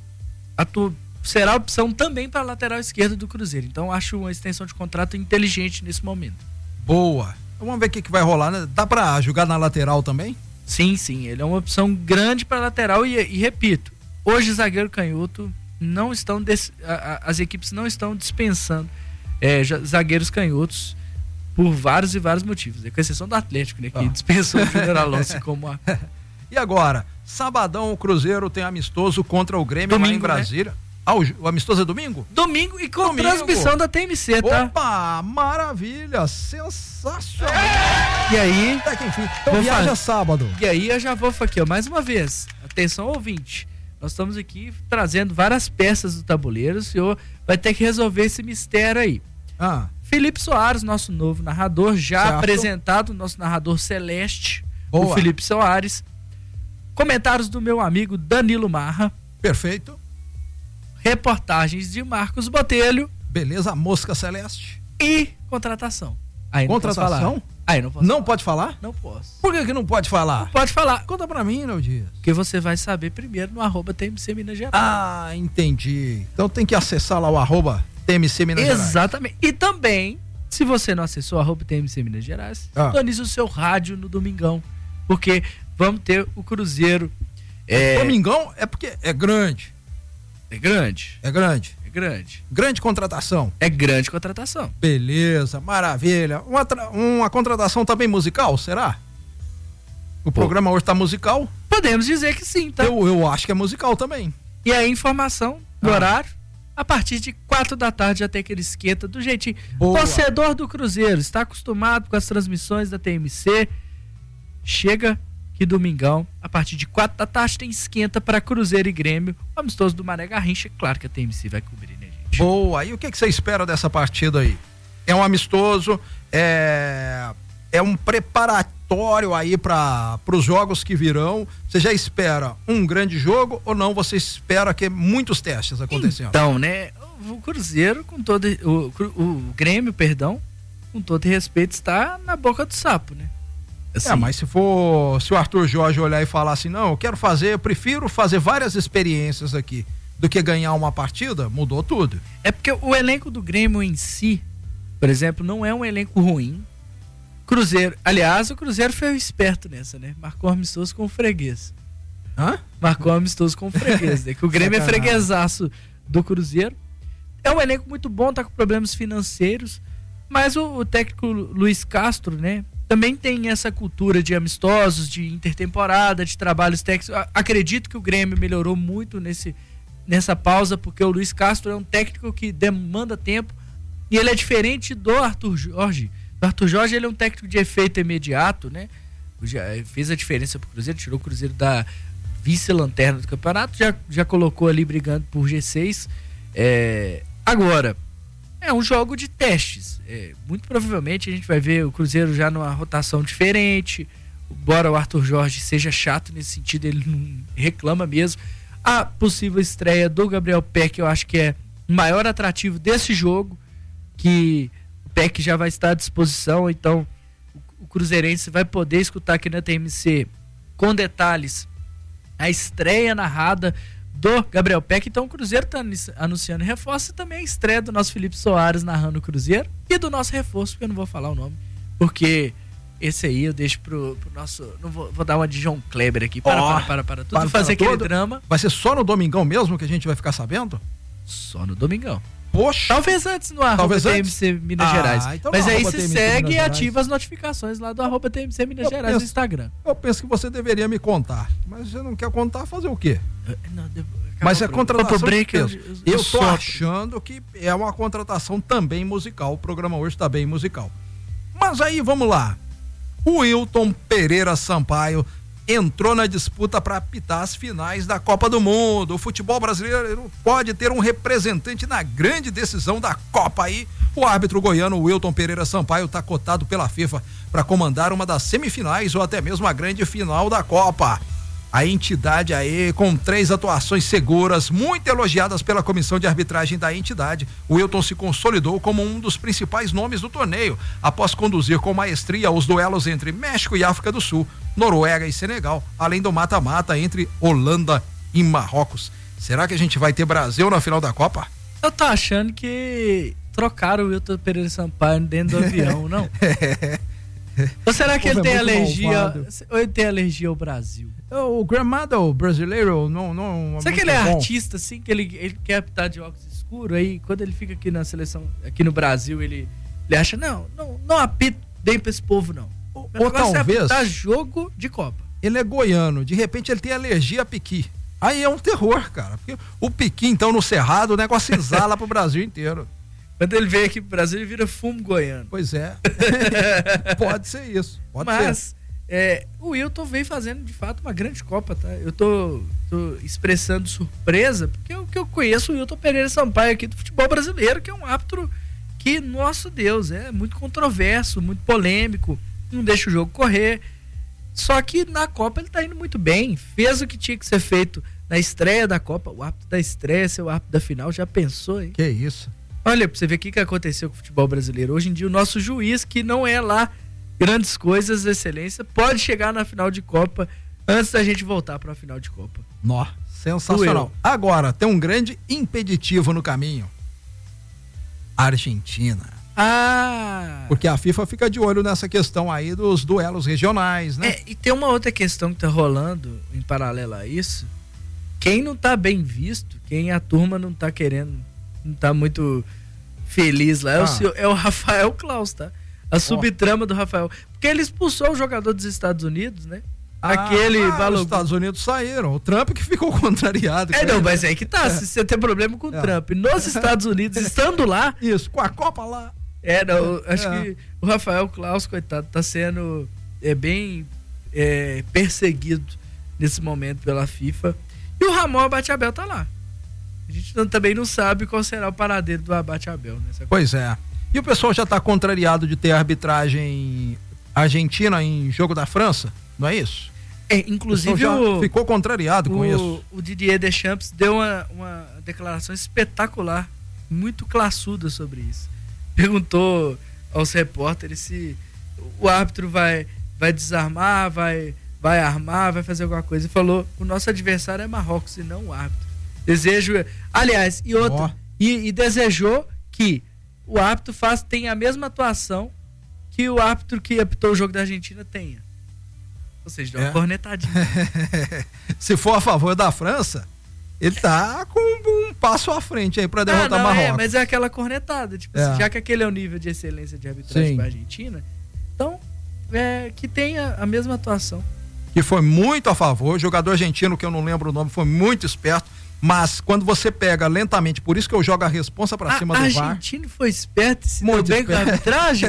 será opção também para a lateral esquerda do Cruzeiro. Então, acho uma extensão de contrato inteligente nesse momento. Boa. Então, vamos ver o que vai rolar, né? Dá para jogar na lateral também? Sim, ele é uma opção grande para lateral e repito, hoje zagueiro canhoto não estão as equipes não estão dispensando zagueiros canhotos por vários e vários motivos, com exceção do Atlético, né, que dispensou o Júnior Alonso como E agora, sabadão o Cruzeiro tem amistoso contra o Grêmio domingo, lá em Brasília. Né? O amistoso é domingo? Domingo e com transmissão da TMC, tá? Opa, maravilha, sensacional. E aí, até que enfim, então viaja sábado. E aí eu já vou aqui, mais uma vez, atenção ouvinte, nós estamos aqui trazendo várias peças do tabuleiro, o senhor vai ter que resolver esse mistério aí. Felipe Soares, nosso novo narrador, já apresentado, nosso narrador celeste, o Felipe Soares. Comentários do meu amigo Danilo Marra. Perfeito. Reportagens de Marcos Botelho. Beleza, Mosca Celeste. E contratação. Aí contratação? Aí não posso. Não pode falar? Não posso. Por que não pode falar? Não pode falar. Conta pra mim, Léo Dias. Porque você vai saber primeiro no @TMC Minas Gerais. Entendi. Então tem que acessar lá o @TMC Minas Gerais. Exatamente. E também, se você não acessou @TMC Minas Gerais, sintonize o seu rádio no domingão. Porque vamos ter o Cruzeiro. Domingão é porque é grande. É grande. É grande. É grande. Grande contratação. É grande contratação. Beleza, maravilha. Uma contratação também musical, será? O programa hoje tá musical? Podemos dizer que sim, tá? Eu acho que é musical também. E a informação do horário, a partir de 4 da tarde já tem aquele esquenta do jeitinho. Torcedor do Cruzeiro, está acostumado com as transmissões da TMC, chega que domingão, a partir de 4 da tarde tem esquenta para Cruzeiro e Grêmio, amistoso do Mané Garrincha, claro que a TMC vai cobrir, né, gente? Boa, e o que você espera dessa partida aí? É um amistoso, é um preparatório aí para os jogos que virão. Você já espera um grande jogo ou não? Você espera que muitos testes acontecendo? Então, né, o Cruzeiro com todo o Grêmio, perdão, com todo respeito, está na boca do sapo, né? Assim. Mas se o Arthur Jorge olhar e falar assim, não, eu prefiro fazer várias experiências aqui do que ganhar uma partida, mudou tudo. É porque o elenco do Grêmio em si, por exemplo, não é um elenco ruim. Cruzeiro, aliás, o Cruzeiro foi esperto nessa, né? Marcou amistoso com o freguês. Hã? Marcou amistoso com o freguês, né? Que o Grêmio é freguesaço do Cruzeiro. É um elenco muito bom, tá com problemas financeiros, mas o técnico Luiz Castro, né? Também tem essa cultura de amistosos, de intertemporada, de trabalhos técnicos. Acredito que o Grêmio melhorou muito nessa pausa, porque o Luiz Castro é um técnico que demanda tempo e ele é diferente do Arthur Jorge. O Arthur Jorge, ele é um técnico de efeito imediato, né? Já fez a diferença pro Cruzeiro, tirou o Cruzeiro da vice-lanterna do campeonato, já colocou ali brigando por G6. Agora, é um jogo de testes. Muito provavelmente a gente vai ver o Cruzeiro já numa rotação diferente. Embora o Arthur Jorge seja chato nesse sentido, ele não reclama mesmo. A possível estreia do Gabriel Peck, eu acho que é o maior atrativo desse jogo, que o Peck já vai estar à disposição, então o cruzeirense vai poder escutar aqui na TMC com detalhes a estreia narrada do Gabriel Peck. Então o Cruzeiro está anunciando reforço e também a estreia do nosso Felipe Soares narrando o Cruzeiro e do nosso reforço, porque eu não vou falar o nome, porque esse aí eu deixo pro nosso. Não vou dar uma de João Kleber aqui. Para tudo. Fazer aquele drama. Vai ser só no domingão mesmo que a gente vai ficar sabendo? Só no domingão. Poxa. Talvez antes no arroba TMC Minas Gerais. Então mas aí você segue e ativa as notificações lá do arroba TMC Minas Gerais no Instagram. Eu penso que você deveria me contar. Mas você não quer contar, fazer o quê? Mas é contratação de peso. Eu tô achando que é uma contratação também musical. O programa hoje tá bem musical. Mas aí, vamos lá. O Wilton Pereira Sampaio entrou na disputa para apitar as finais da Copa do Mundo. O futebol brasileiro pode ter um representante na grande decisão da Copa aí. O árbitro goiano Wilton Pereira Sampaio está cotado pela FIFA para comandar uma das semifinais ou até mesmo a grande final da Copa. A entidade aí, com 3 atuações seguras, muito elogiadas pela comissão de arbitragem da entidade, o Wilton se consolidou como um dos principais nomes do torneio, após conduzir com maestria os duelos entre México e África do Sul, Noruega e Senegal, além do mata-mata entre Holanda e Marrocos. Será que a gente vai ter Brasil na final da Copa? Eu tô achando que trocaram o Wilton Pereira Sampaio dentro do avião, não? Ou será que ele tem alergia? Ou ele tem alergia ao Brasil? O gramado brasileiro não será que ele é artista, assim, que ele quer apitar de óculos escuros, aí quando ele fica aqui na seleção, aqui no Brasil, ele acha, não apito bem pra esse povo, não. Ou talvez apitar jogo de Copa. Ele é goiano, de repente ele tem alergia a piqui. Aí é um terror, cara. Porque o piqui, então, no Cerrado, o negócio exala pro Brasil inteiro. Quando ele vem aqui pro Brasil, ele vira fumo goiano. Pois é. Pode ser isso. Mas o Wilton vem fazendo, de fato, uma grande Copa, tá? Eu tô expressando surpresa, porque o que eu conheço o Wilton Pereira Sampaio aqui do futebol brasileiro, que é um árbitro que, nosso Deus, é muito controverso, muito polêmico, não deixa o jogo correr. Só que na Copa ele tá indo muito bem, fez o que tinha que ser feito na estreia da Copa. O árbitro da estreia ser o árbitro da final, já pensou, hein? Que isso? Olha, pra você ver o que aconteceu com o futebol brasileiro. Hoje em dia, o nosso juiz, que não é lá grandes coisas, excelência, pode chegar na final de Copa antes da gente voltar para a final de Copa. Nó, sensacional. Agora, tem um grande impeditivo no caminho. Argentina. Porque a FIFA fica de olho nessa questão aí dos duelos regionais, né? E tem uma outra questão que tá rolando em paralelo a isso. Quem não tá bem visto, quem a turma não tá querendo, não tá muito feliz lá, é o Rafael Claus, tá? A subtrama do Rafael. Porque ele expulsou o jogador dos Estados Unidos, né? Os Estados Unidos saíram. O Trump que ficou contrariado. Mas é que tá. Se você tem problema com o Trump nos Estados Unidos, estando lá. Isso, com a Copa lá. Acho que o Rafael Claus, coitado, tá sendo bem perseguido nesse momento pela FIFA. E o Ramon Abate Abel tá lá. A gente também não sabe qual será o paradeiro do Abate Abel. Pois é. E o pessoal já tá contrariado de ter arbitragem argentina em jogo da França, não é isso? Inclusive ficou contrariado com isso. O Didier Deschamps deu uma declaração espetacular, muito classuda sobre isso. Perguntou aos repórteres se o árbitro vai vai desarmar, vai armar, vai fazer alguma coisa. E falou, o nosso adversário é Marrocos e não o árbitro. Aliás, e desejou que o árbitro tenha a mesma atuação que o árbitro que apitou o jogo da Argentina tenha. Ou seja, deu uma cornetadinha. Se for a favor da França, ele tá com um passo à frente aí pra derrotar Marrocos. Mas é aquela cornetada. Tipo, já que aquele é o nível de excelência de arbitragem pra Argentina, então que tenha a mesma atuação. Que foi muito a favor. O jogador argentino, que eu não lembro o nome, foi muito esperto. Mas quando você pega lentamente, por isso que eu jogo a responsa pra cima do VAR. O argentino foi esperto e se deu bem com a arbitragem?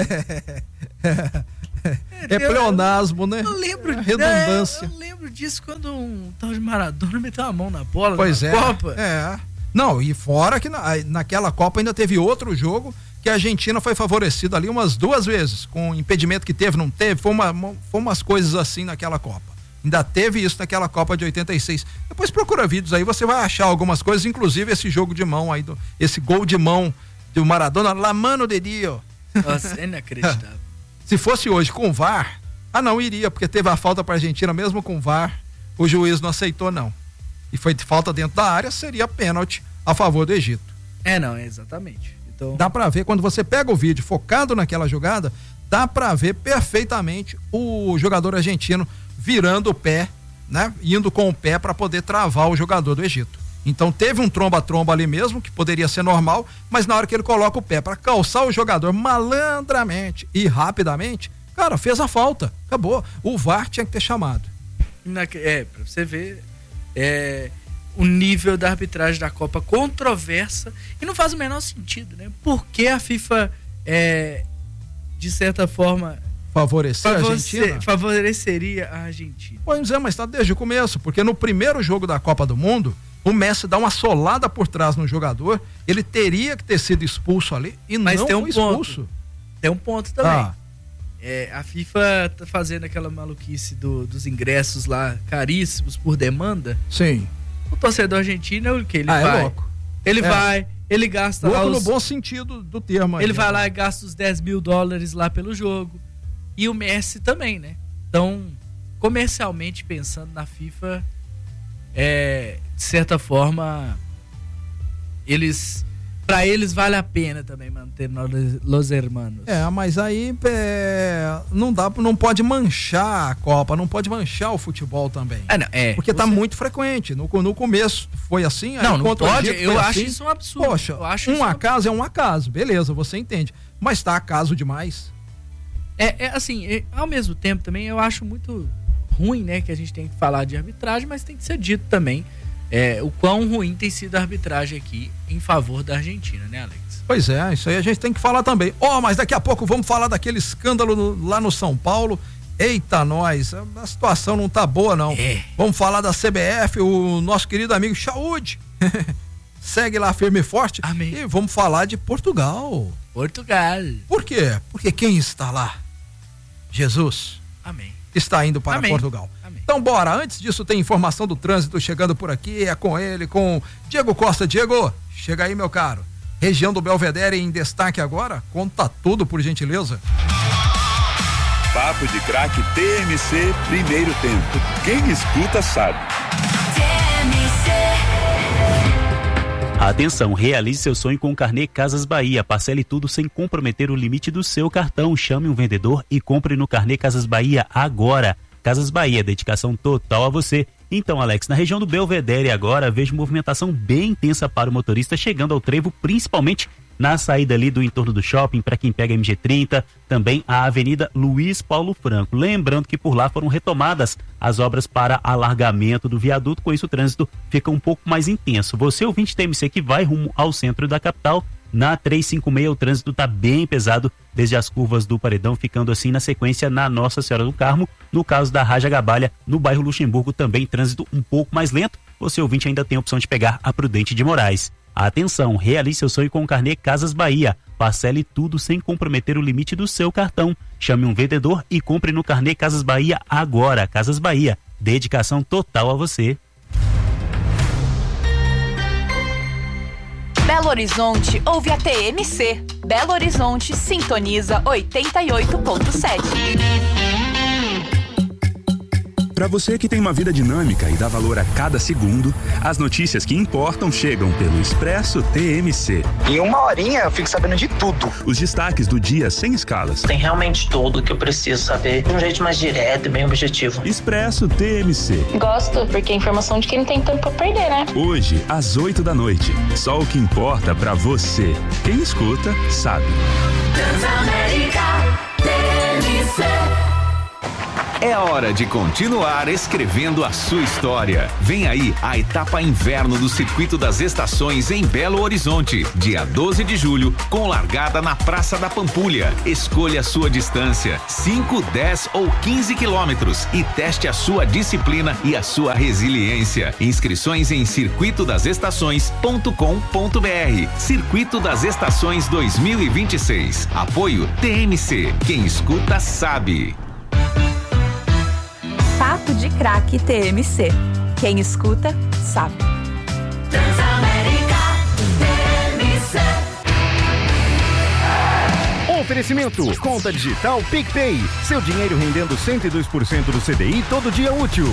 É pleonasmo, né? Eu lembro redundância. Eu lembro disso quando um tal de Maradona meteu a mão na bola na Copa. Não, e fora que naquela Copa ainda teve outro jogo que a Argentina foi favorecida ali umas 2 vezes, com o impedimento que teve, não teve, foi umas coisas assim naquela Copa. Ainda teve isso naquela Copa de 86. Depois procura vídeos aí, você vai achar algumas coisas, inclusive esse jogo de mão aí, esse gol de mão do Maradona, la mano de Dio. Nossa, é inacreditável. Se fosse hoje com o VAR, não iria, porque teve a falta pra Argentina, mesmo com o VAR, o juiz não aceitou não. E foi falta dentro da área, seria pênalti a favor do Egito. Exatamente. Então... Dá pra ver, quando você pega o vídeo focado naquela jogada, dá pra ver perfeitamente o jogador argentino virando o pé, né? Indo com o pé para poder travar o jogador do Egito. Então teve um tromba-tromba ali mesmo, que poderia ser normal, mas na hora que ele coloca o pé para calçar o jogador malandramente e rapidamente, cara, fez a falta, acabou. O VAR tinha que ter chamado. Pra você ver o nível da arbitragem da Copa controversa, e não faz o menor sentido, né? Porque a FIFA de certa forma favoreceria a Argentina. Pois é, mas tá desde o começo, porque no primeiro jogo da Copa do Mundo, o Messi dá uma solada por trás no jogador, ele teria que ter sido expulso ali e mas não tem foi expulso. Tem um ponto também. A FIFA tá fazendo aquela maluquice dos ingressos lá caríssimos por demanda. Sim. O torcedor argentino, o que ele vai? É louco. Ele vai, ele gasta louco lá no bom sentido do termo. Ele vai lá e gasta os $10 mil lá pelo jogo. E o Messi também, né? Então, comercialmente pensando na FIFA, de certa forma, pra eles vale a pena também manter Los Hermanos. Mas aí não pode manchar a Copa, não pode manchar o futebol também. Porque tá muito frequente. No começo foi assim. Não pode, eu acho isso um absurdo. Poxa, acaso é um acaso, beleza, você entende. Mas tá acaso demais. Assim, ao mesmo tempo também eu acho muito ruim, né, que a gente tem que falar de arbitragem, mas tem que ser dito também o quão ruim tem sido a arbitragem aqui em favor da Argentina, né, Alex? Pois é, isso aí a gente tem que falar também. Mas daqui a pouco vamos falar daquele escândalo lá no São Paulo. Eita, nós, a situação não tá boa não. Vamos falar da CBF, o nosso querido amigo Saúde. Segue lá firme e forte. Amém. E vamos falar de Portugal. Por quê? Porque quem está lá? Jesus. Amém. Está indo para Portugal. Amém. Então bora, antes disso tem informação do trânsito chegando por aqui, é com ele, com Diego Costa. Diego, chega aí, meu caro. Região do Belvedere em destaque agora, conta tudo por gentileza. Papo de Craque TMC, primeiro tempo. Quem escuta sabe. Atenção, realize seu sonho com o carnê Casas Bahia. Parcele tudo sem comprometer o limite do seu cartão. Chame um vendedor e compre no carnê Casas Bahia agora. Casas Bahia, dedicação total a você. Então, Alex, na região do Belvedere agora, vejo movimentação bem intensa para o motorista chegando ao trevo, principalmente na saída ali do entorno do shopping, para quem pega a MG30, também a Avenida Luiz Paulo Franco. Lembrando que por lá foram retomadas as obras para alargamento do viaduto, com isso o trânsito fica um pouco mais intenso. Você, ouvinte TMC, que vai rumo ao centro da capital, na 356 o trânsito está bem pesado, desde as curvas do Paredão, ficando assim na sequência na Nossa Senhora do Carmo. No caso da Raja Gabalha, no bairro Luxemburgo, também trânsito um pouco mais lento. Você, ouvinte, ainda tem a opção de pegar a Prudente de Moraes. Atenção, realize seu sonho com o carnê Casas Bahia. Parcele tudo sem comprometer o limite do seu cartão. Chame um vendedor e compre no carnê Casas Bahia agora. Casas Bahia, dedicação total a você. Belo Horizonte ouve a TMC. Belo Horizonte sintoniza 88.7. Para você que tem uma vida dinâmica e dá valor a cada segundo, as notícias que importam chegam pelo Expresso TMC. Em uma horinha eu fico sabendo de tudo. Os destaques do dia sem escalas. Tem realmente tudo que eu preciso saber de um jeito mais direto e bem objetivo. Expresso TMC. Gosto, porque é informação de quem não tem tempo pra perder, né? Hoje, às 20h. Só o que importa pra você. Quem escuta, sabe. Transamérica TMC. É hora de continuar escrevendo a sua história. Vem aí a etapa inverno do Circuito das Estações em Belo Horizonte, dia 12 de julho, com largada na Praça da Pampulha. Escolha a sua distância, 5, 10 ou 15 quilômetros e teste a sua disciplina e a sua resiliência. Inscrições em circuitodasestações.com.br. Circuito das Estações 2026. Apoio TMC. Quem escuta sabe. Papo de Craque TMC. Quem escuta, sabe. Transamérica TMC. Oferecimento, conta digital PicPay. Seu dinheiro rendendo 102% do CDI todo dia útil.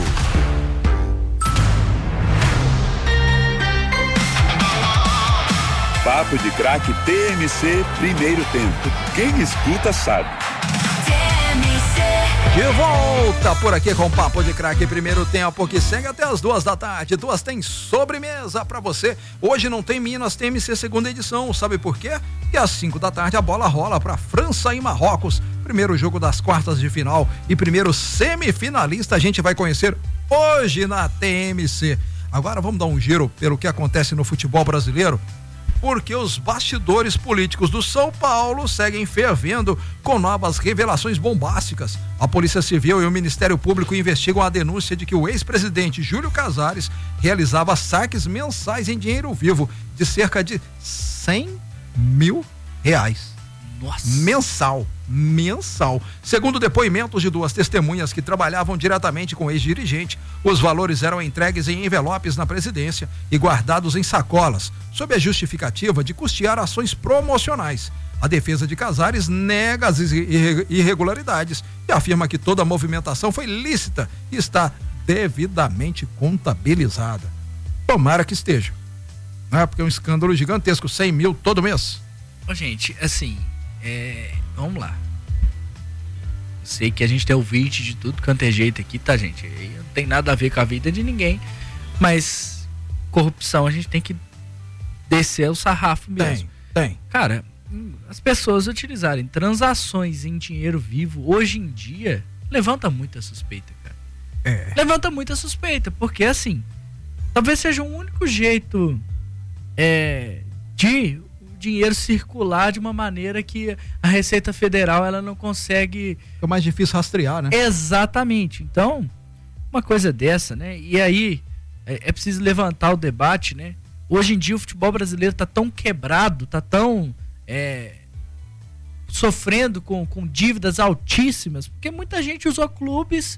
Papo de Craque TMC, primeiro tempo. Quem escuta, sabe. De volta por aqui com o Papo de Craque, primeiro tempo, que segue até as 2h. 2 tem sobremesa pra você. Hoje não tem Minas TMC segunda edição, sabe por quê? Porque às 5h a bola rola pra França e Marrocos. Primeiro jogo das quartas de final e primeiro semifinalista a gente vai conhecer hoje na TMC. Agora vamos dar um giro pelo que acontece no futebol brasileiro, porque os bastidores políticos do São Paulo seguem fervendo com novas revelações bombásticas. A Polícia Civil e o Ministério Público investigam a denúncia de que o ex-presidente Júlio Casares realizava saques mensais em dinheiro vivo de cerca de R$100 mil. Nossa. Mensal. Segundo depoimentos de 2 testemunhas que trabalhavam diretamente com o ex-dirigente, os valores eram entregues em envelopes na presidência e guardados em sacolas, sob a justificativa de custear ações promocionais. A defesa de Casares nega as irregularidades e afirma que toda a movimentação foi lícita e está devidamente contabilizada. Tomara que esteja. Não é porque é um escândalo gigantesco, 100 mil todo mês. Ô, gente, assim, vamos lá. Eu sei que a gente tem ouvinte de tudo quanto é jeito aqui, tá, gente? Não tem nada a ver com a vida de ninguém, mas corrupção a gente tem que descer o sarrafo mesmo. Tem. Cara, as pessoas utilizarem transações em dinheiro vivo hoje em dia levanta muita suspeita, cara. Levanta muita suspeita, porque assim, talvez seja o único jeito de dinheiro circular de uma maneira que a Receita Federal ela não consegue. É mais difícil rastrear, né? Exatamente. Então, uma coisa dessa, né? E aí é preciso levantar o debate, né? Hoje em dia o futebol brasileiro tá tão quebrado, tá tão sofrendo com dívidas altíssimas, porque muita gente usou clubes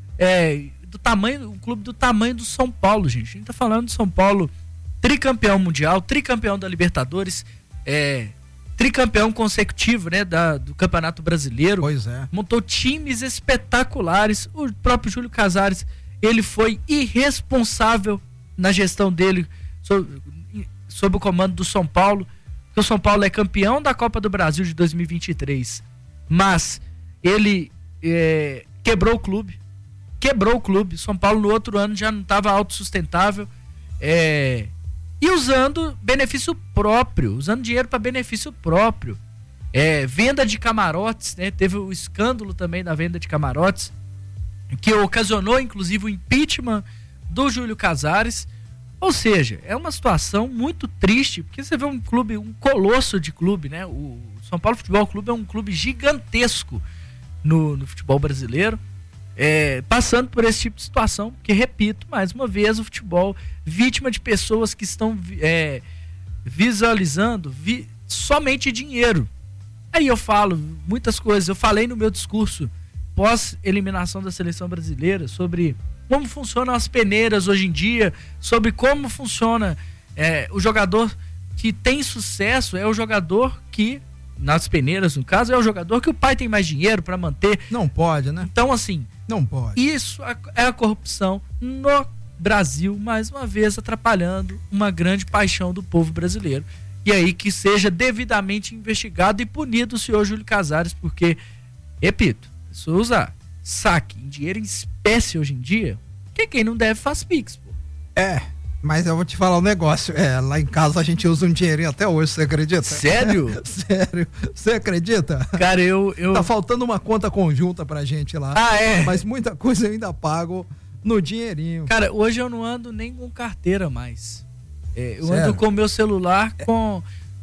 um clube do tamanho do São Paulo, gente. A gente tá falando do São Paulo tricampeão mundial, tricampeão da Libertadores, tricampeão consecutivo, né, do Campeonato Brasileiro. Pois é. Montou times espetaculares. O próprio Júlio Casares, ele foi irresponsável na gestão dele sob o comando do São Paulo. O São Paulo é campeão da Copa do Brasil de 2023, mas ele quebrou o clube. São Paulo no outro ano já não estava autossustentável. E usando benefício próprio, usando dinheiro para benefício próprio. Venda de camarotes, né? Teve o escândalo também da venda de camarotes, que ocasionou inclusive o impeachment do Júlio Casares. Ou seja, é uma situação muito triste, porque você vê um clube, um colosso de clube, né? O São Paulo Futebol Clube é um clube gigantesco no futebol brasileiro. Passando por esse tipo de situação, porque, repito, mais uma vez, o futebol vítima de pessoas que estão visualizando somente dinheiro. Aí eu falo muitas coisas, eu falei no meu discurso pós-eliminação da seleção brasileira sobre como funcionam as peneiras hoje em dia, sobre como funciona o jogador que tem sucesso, é o jogador que, nas peneiras no caso, é o jogador que o pai tem mais dinheiro para manter. Não pode, né? Então, assim, Não pode. Isso é a corrupção no Brasil, mais uma vez atrapalhando uma grande paixão do povo brasileiro. E aí que seja devidamente investigado e punido o senhor Júlio Casares, porque, repito, se usar saque em dinheiro em espécie hoje em dia, quem não deve faz Pix, pô. Mas eu vou te falar um negócio. Lá em casa a gente usa um dinheirinho até hoje, você acredita? Sério? Sério. Você acredita? Cara, eu... Tá faltando uma conta conjunta pra gente lá. Mas muita coisa eu ainda pago no dinheirinho. Cara, hoje eu não ando nem com carteira mais. Eu Sério? ando com o meu celular com...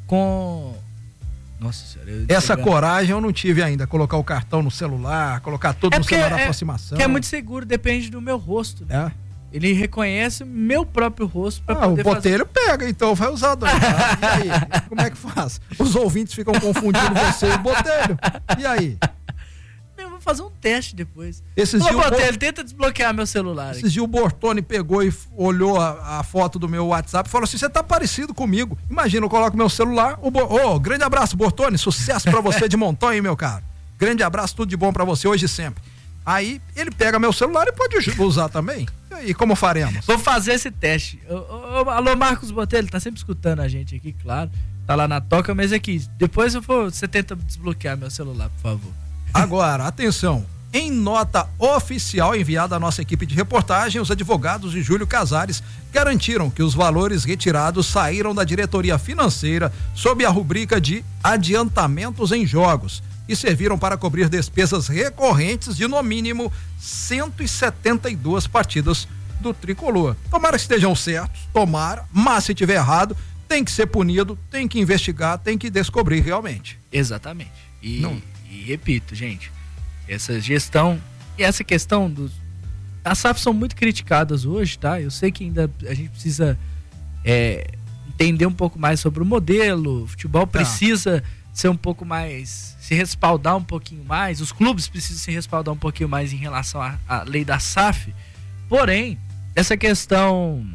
Nossa senhora. Essa coragem eu não tive ainda. Colocar o cartão no celular, colocar tudo no celular de aproximação. Que é muito seguro, depende do meu rosto, né? Ele reconhece meu próprio rosto pra poder o Botelho pega, então vai usar dois. E aí, como é que faz? Os ouvintes ficam confundindo você e o Botelho. E aí? Eu vou fazer um teste depois. Botelho, tenta desbloquear meu celular. Esses dias o Bortoni pegou e olhou a foto do meu WhatsApp e falou assim, você tá parecido comigo. Imagina, eu coloco meu celular, grande abraço, Bortoni, sucesso pra você de montão, hein, meu caro. Grande abraço, tudo de bom pra você hoje e sempre. Aí ele pega meu celular e pode usar também. E aí, como faremos? Vou fazer esse teste. Alô, Marcos Botelho, tá sempre escutando a gente aqui, claro. Tá lá na toca, mas aqui, depois você tenta desbloquear meu celular, por favor. Agora, atenção. Em nota oficial enviada à nossa equipe de reportagem, os advogados de Júlio Casares garantiram que os valores retirados saíram da diretoria financeira sob a rubrica de adiantamentos em jogos e serviram para cobrir despesas recorrentes de no mínimo 172 partidas do Tricolor. Tomara que estejam certos, mas se tiver errado, tem que ser punido, tem que investigar, tem que descobrir realmente. Exatamente. E repito, gente, essa gestão e essa questão as SAFs são muito criticadas hoje, tá? Eu sei que ainda a gente precisa entender um pouco mais sobre o modelo, o futebol precisa ser um pouco mais, se respaldar um pouquinho mais, os clubes precisam se respaldar um pouquinho mais em relação à lei da SAF, porém, essa questão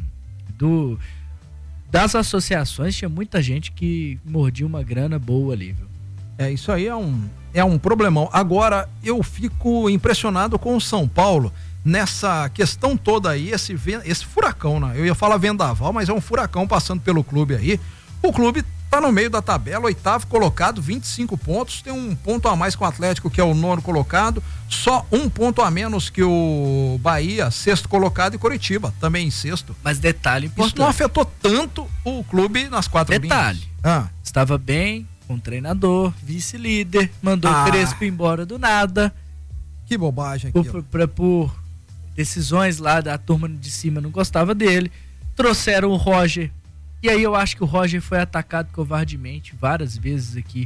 das associações, tinha muita gente que mordia uma grana boa ali, viu? Isso aí é um problemão. Agora, eu fico impressionado com o São Paulo nessa questão toda aí, esse furacão, né? Eu ia falar vendaval, mas é um furacão passando pelo clube aí. O clube tá no meio da tabela, 8º colocado, 25 pontos, tem um ponto a mais com o Atlético, que é o 9º colocado, só um ponto a menos que o Bahia, 6º colocado, e Coritiba, também em 6º. Mas detalhe importante. Isso não afetou tanto o clube nas 4 linhas. Detalhe, estava bem com o treinador, vice-líder, mandou o Crespo embora do nada. Que bobagem aquilo. Por decisões lá da turma de cima, não gostava dele, trouxeram o Roger. E aí eu acho que o Roger foi atacado covardemente várias vezes aqui.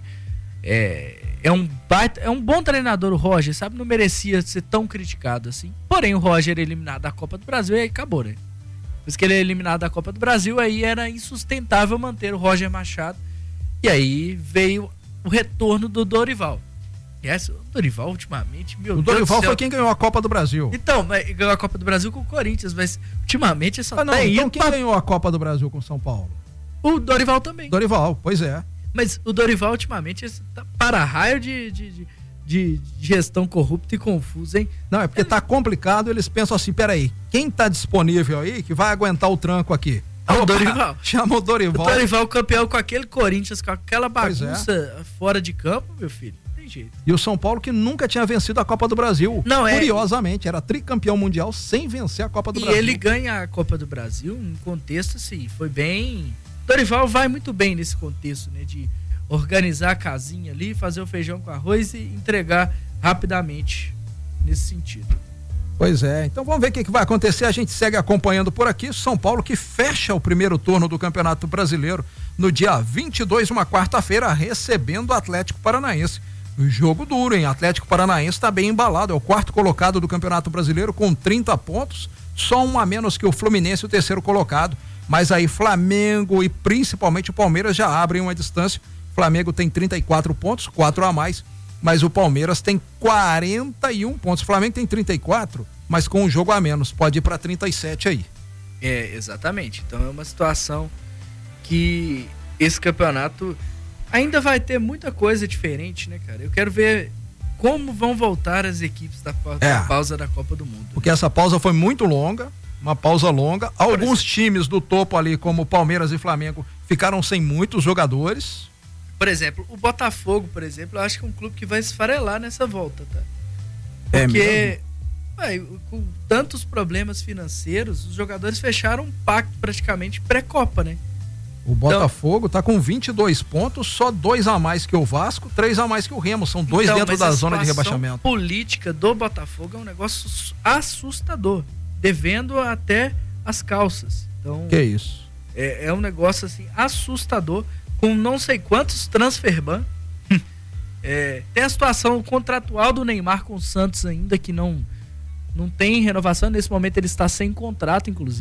É um bom treinador o Roger, sabe? Não merecia ser tão criticado assim. Porém, o Roger é eliminado da Copa do Brasil e aí acabou, né? Depois que ele é eliminado da Copa do Brasil, aí era insustentável manter o Roger Machado. E aí veio o retorno do Dorival. E o Dorival ultimamente, meu Deus do céu. O Dorival foi quem ganhou a Copa do Brasil. Então, ganhou a Copa do Brasil com o Corinthians, mas ultimamente é só então quem ganhou a Copa do Brasil com o São Paulo? O Dorival também. Dorival, pois é. Mas o Dorival ultimamente tá para-raio de gestão corrupta e confusa, hein? Não, é porque tá complicado, eles pensam assim, peraí, quem tá disponível aí que vai aguentar o tranco aqui? O Dorival. Chama o Dorival. O Dorival campeão com aquele Corinthians, com aquela bagunça fora de campo, meu filho. Jeito. E o São Paulo que nunca tinha vencido a Copa do Brasil. Curiosamente, era tricampeão mundial sem vencer a Copa do Brasil. E ele ganha a Copa do Brasil num contexto assim, foi bem... Dorival vai muito bem nesse contexto, né? De organizar a casinha ali, fazer o feijão com arroz e entregar rapidamente nesse sentido. Pois é, então vamos ver o que vai acontecer, a gente segue acompanhando por aqui. São Paulo que fecha o primeiro turno do Campeonato Brasileiro no dia 22, uma quarta-feira, recebendo o Atlético Paranaense. Jogo duro, hein? Atlético Paranaense está bem embalado, é o 4º colocado do Campeonato Brasileiro com 30 pontos, só um a menos que o Fluminense, o 3º colocado, mas aí Flamengo e principalmente o Palmeiras já abrem uma distância. Flamengo tem 34 pontos, 4 a mais, mas o Palmeiras tem 41 pontos. O Flamengo tem 34, mas com um jogo a menos, pode ir para 37 aí. Exatamente, então é uma situação que esse campeonato ainda vai ter muita coisa diferente, né, cara? Eu quero ver como vão voltar as equipes da pausa da Copa do Mundo. Porque essa pausa foi muito longa, uma pausa longa. Alguns times do topo ali, como Palmeiras e Flamengo, ficaram sem muitos jogadores. Por exemplo, o Botafogo, por exemplo, eu acho que é um clube que vai esfarelar nessa volta, tá? Porque com tantos problemas financeiros, os jogadores fecharam um pacto praticamente pré-Copa, né? O Botafogo tá com 22 pontos, só 2 a mais que o Vasco, 3 a mais que o Remo, são 2 dentro da zona de rebaixamento. A política do Botafogo é um negócio assustador, devendo até as calças. Então, que isso? É um negócio assim assustador, com não sei quantos transferban. Tem a situação contratual do Neymar com o Santos ainda, que não tem renovação. Nesse momento ele está sem contrato, inclusive.